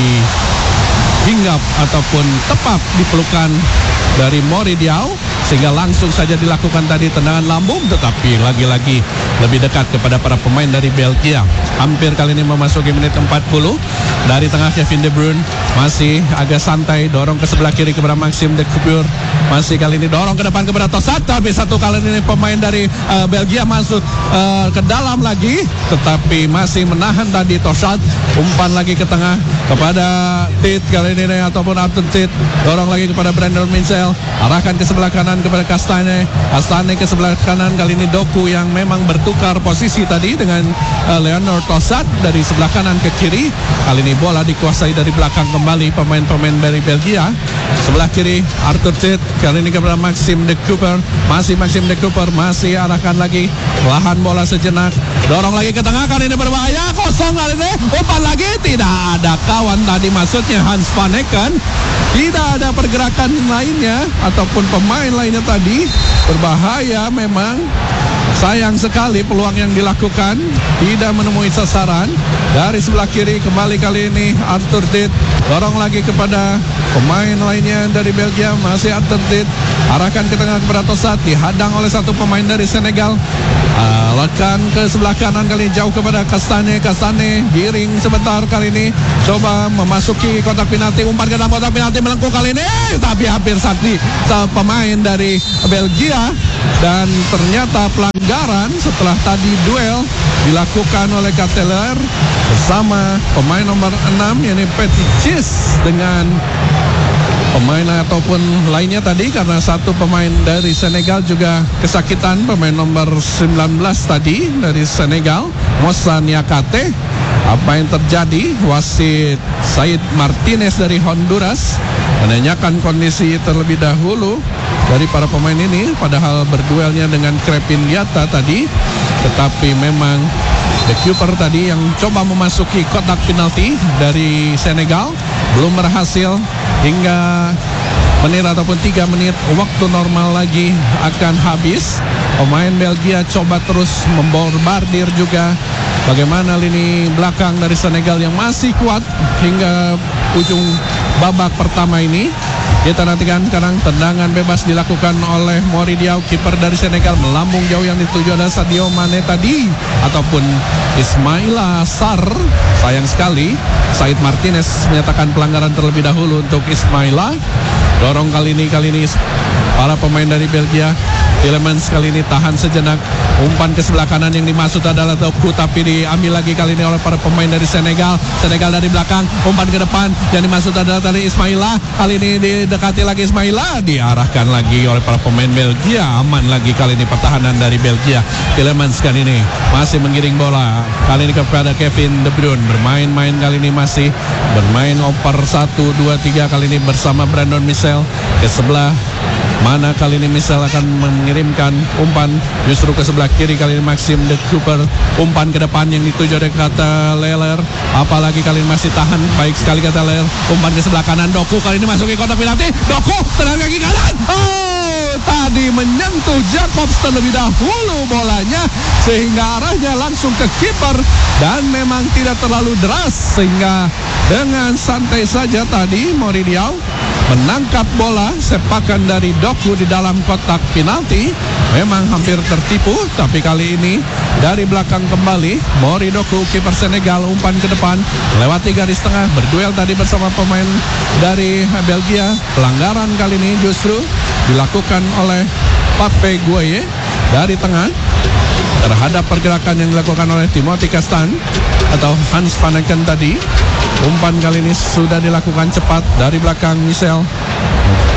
hinggap ataupun tepat di pelukan dari Mori Diaw, sehingga langsung saja dilakukan tadi tendangan lambung, tetapi lagi-lagi lebih dekat kepada para pemain dari Belgia. Hampir kali ini memasuki menit empat puluh. Dari tengah Kevin De Bruyne masih agak santai, dorong ke sebelah kiri kepada Maxime de Coupure. Masih kali ini dorong ke depan kepada Tossat, tapi satu kali ini pemain dari uh, Belgia masuk uh, ke dalam lagi, tetapi masih menahan tadi Tossat. Umpan lagi ke tengah kepada Tit kali ini ataupun Arthur Tit, dorong lagi kepada Brandon Michel, arahkan ke sebelah kanan kepada Castagne. Castagne ke sebelah kanan, kali ini Doku yang memang bertukar posisi tadi dengan uh, Leonard Tossat dari sebelah kanan ke kiri. Kali ini bola dikuasai dari belakang kembali pemain-pemain dari Belgia. Sebelah kiri Arthur Tit, kali ini kepada Maxime de Coupure. Masih Maxime de Coupure, masih arahkan lagi, lahan bola sejenak, dorong lagi ke tengah, kali ini berbahaya, kosong kali ini. Umpan lagi, tidak ada kawan tadi, maksudnya Hans van Hekken. Tidak ada pergerakan lainnya ataupun pemain lainnya tadi. Berbahaya memang. Sayang sekali peluang yang dilakukan tidak menemui sasaran. Dari sebelah kiri kembali kali ini Arthur Tit, dorong lagi kepada pemain lainnya dari Belgia. Masih Arthur Tit, arahkan ke tengah kepada Tossat, dihadang oleh satu pemain dari Senegal. Arahkan ke sebelah kanan, kali ini jauh kepada Castagne. Castagne giring sebentar, kali ini coba memasuki kotak penalti, umpan ke dalam kotak penalti melengkung kali ini, tapi hampir sakti pemain dari Belgia. Dan ternyata pelanggaran setelah tadi duel dilakukan oleh Cateler bersama pemain nomor enam, yakni Petit Cis, dengan pemain ataupun lainnya tadi, karena satu pemain dari Senegal juga kesakitan, pemain nomor sembilan belas tadi dari Senegal, Moussa Niakate. Apa yang terjadi? Wasit Said Martinez dari Honduras menanyakan kondisi terlebih dahulu dari para pemain ini, padahal berduelnya dengan Crepin Diatta tadi. Tetapi memang De Coupure tadi yang coba memasuki kotak penalti dari Senegal belum berhasil. Hingga menit ataupun tiga menit waktu normal lagi akan habis. Pemain Belgia coba terus membombardir juga. Bagaimana lini belakang dari Senegal yang masih kuat hingga ujung babak pertama ini. Kita nantikan sekarang tendangan bebas dilakukan oleh Mori Diaw, kiper dari Senegal, melambung jauh, yang dituju ada Sadio Mane tadi ataupun Ismaila Sarr. Sayang sekali Said Martinez menyatakan pelanggaran terlebih dahulu untuk Ismaila. Dorong kali ini kali ini para pemain dari Belgia. Tielemans kali ini tahan sejenak, umpan ke sebelah kanan yang dimaksud adalah Doku, tapi diambil lagi kali ini oleh para pemain dari Senegal. Senegal dari belakang, umpan ke depan yang dimaksud adalah dari Ismaila. Kali ini didekati lagi Ismaila, diarahkan lagi oleh para pemain Belgia. Aman lagi kali ini pertahanan dari Belgia. Tielemans kali ini masih menggiring bola, kali ini kepada Kevin De Bruyne. Bermain-main kali ini masih bermain oper satu dua tiga kali ini bersama Brandon Michel ke sebelah mana. Kali ini Michel akan mengirimkan umpan justru ke sebelah kiri, kali ini Maxime de Coupure. Umpan ke depan yang dituju oleh kata Leler, apalagi kali ini masih tahan baik sekali kata Leler. Umpan ke sebelah kanan, Doku kali ini masuki kotak penalti. Doku tenang kaki kanan, oh, tadi menyentuh Jacobs terlebih dahulu bolanya, sehingga arahnya langsung ke kiper dan memang tidak terlalu deras, sehingga dengan santai saja tadi Mori Diaw menangkap bola sepakan dari Doku di dalam kotak penalti. Memang hampir tertipu, tapi kali ini dari belakang kembali Mori Doku, kiper Senegal. Umpan ke depan lewati garis tengah, berduel tadi bersama pemain dari Belgia. Pelanggaran kali ini justru dilakukan oleh Pape Gueye dari tengah terhadap pergerakan yang dilakukan oleh Timothy Castagne atau Hans van Hekken tadi. Umpan kali ini sudah dilakukan cepat dari belakang Michel.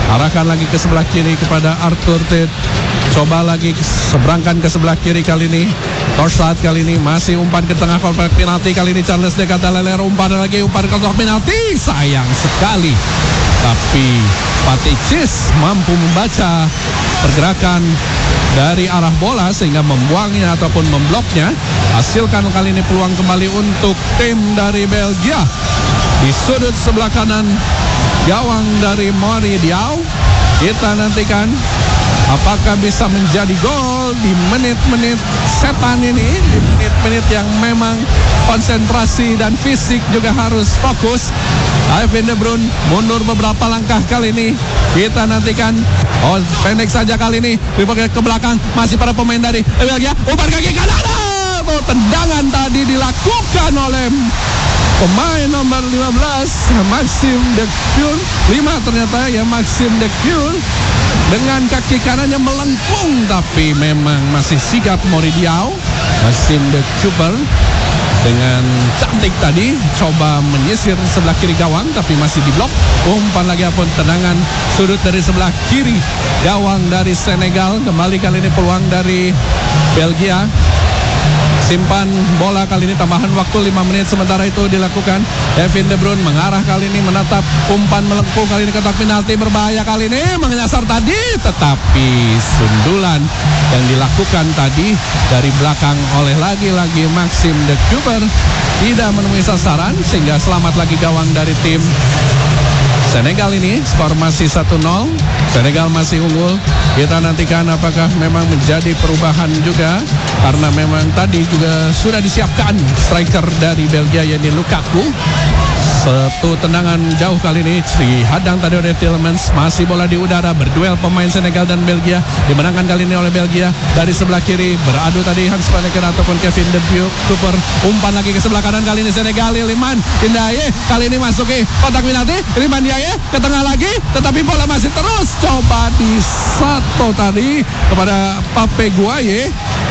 Arahkan lagi ke sebelah kiri kepada Arthur Tate. Coba lagi seberangkan ke sebelah kiri kali ini. Torsat kali ini masih umpan ke tengah kotak penalti. Kali ini Charles de Cataleler umpan lagi, umpan ke kotak penalti. Sayang sekali. Tapi Paticis mampu membaca pergerakan dari arah bola sehingga membuangnya ataupun membloknya. Hasilkan kali ini peluang kembali untuk tim dari Belgia. Di sudut sebelah kanan gawang dari Mori Diaw. Kita nantikan apakah bisa menjadi gol di menit-menit setan ini, di menit-menit yang memang konsentrasi dan fisik juga harus fokus. Kevin De Bruyne mundur beberapa langkah kali ini. Kita nantikan. Oh, pendek saja kali ini. Dipakai ke belakang. Masih para pemain dari Belgia. Umpan kaki kanan. Oh, tendangan tadi dilakukan oleh pemain nomor lima belas Maxime de Kuhl. lima ternyata ya Maxime de Kuhl. Dengan kaki kanannya melengkung, tapi memang masih sigap Mori Diaw. Maxime de Kuhl dengan cantik tadi coba menyisir sebelah kiri gawang, tapi masih diblok. Umpan lagi apun tendangan sudut dari sebelah kiri gawang dari Senegal. Kembali kali ini peluang dari Belgia. Simpan bola kali ini, tambahan waktu lima menit. Sementara itu dilakukan Kevin De Bruyne mengarah kali ini, menatap umpan melengkung kali ini kotak penalti. Berbahaya kali ini, menyasar tadi, tetapi sundulan yang dilakukan tadi dari belakang oleh lagi-lagi Maxime de Kuhl tidak menemui sasaran, sehingga selamat lagi gawang dari tim Senegal ini. Skor masih satu nol. Senegal masih unggul. Kita nantikan apakah memang menjadi perubahan juga, karena memang tadi juga sudah disiapkan striker dari Belgia yakni Lukaku. Satu tendangan jauh kali ini dihadang tadi oleh Tielemans. Masih bola di udara, berduel pemain Senegal dan Belgia. Dimenangkan kali ini oleh Belgia dari sebelah kiri. Beradu tadi Hans van Aken ataupun Kevin De Bruyne. Umpan lagi ke sebelah kanan kali ini Senegal. Iliman Ndiaye kali ini masuki kotak penalti. Iliman Ndiaye ke tengah lagi, tetapi bola masih terus coba di satu tadi kepada Pape Gueye.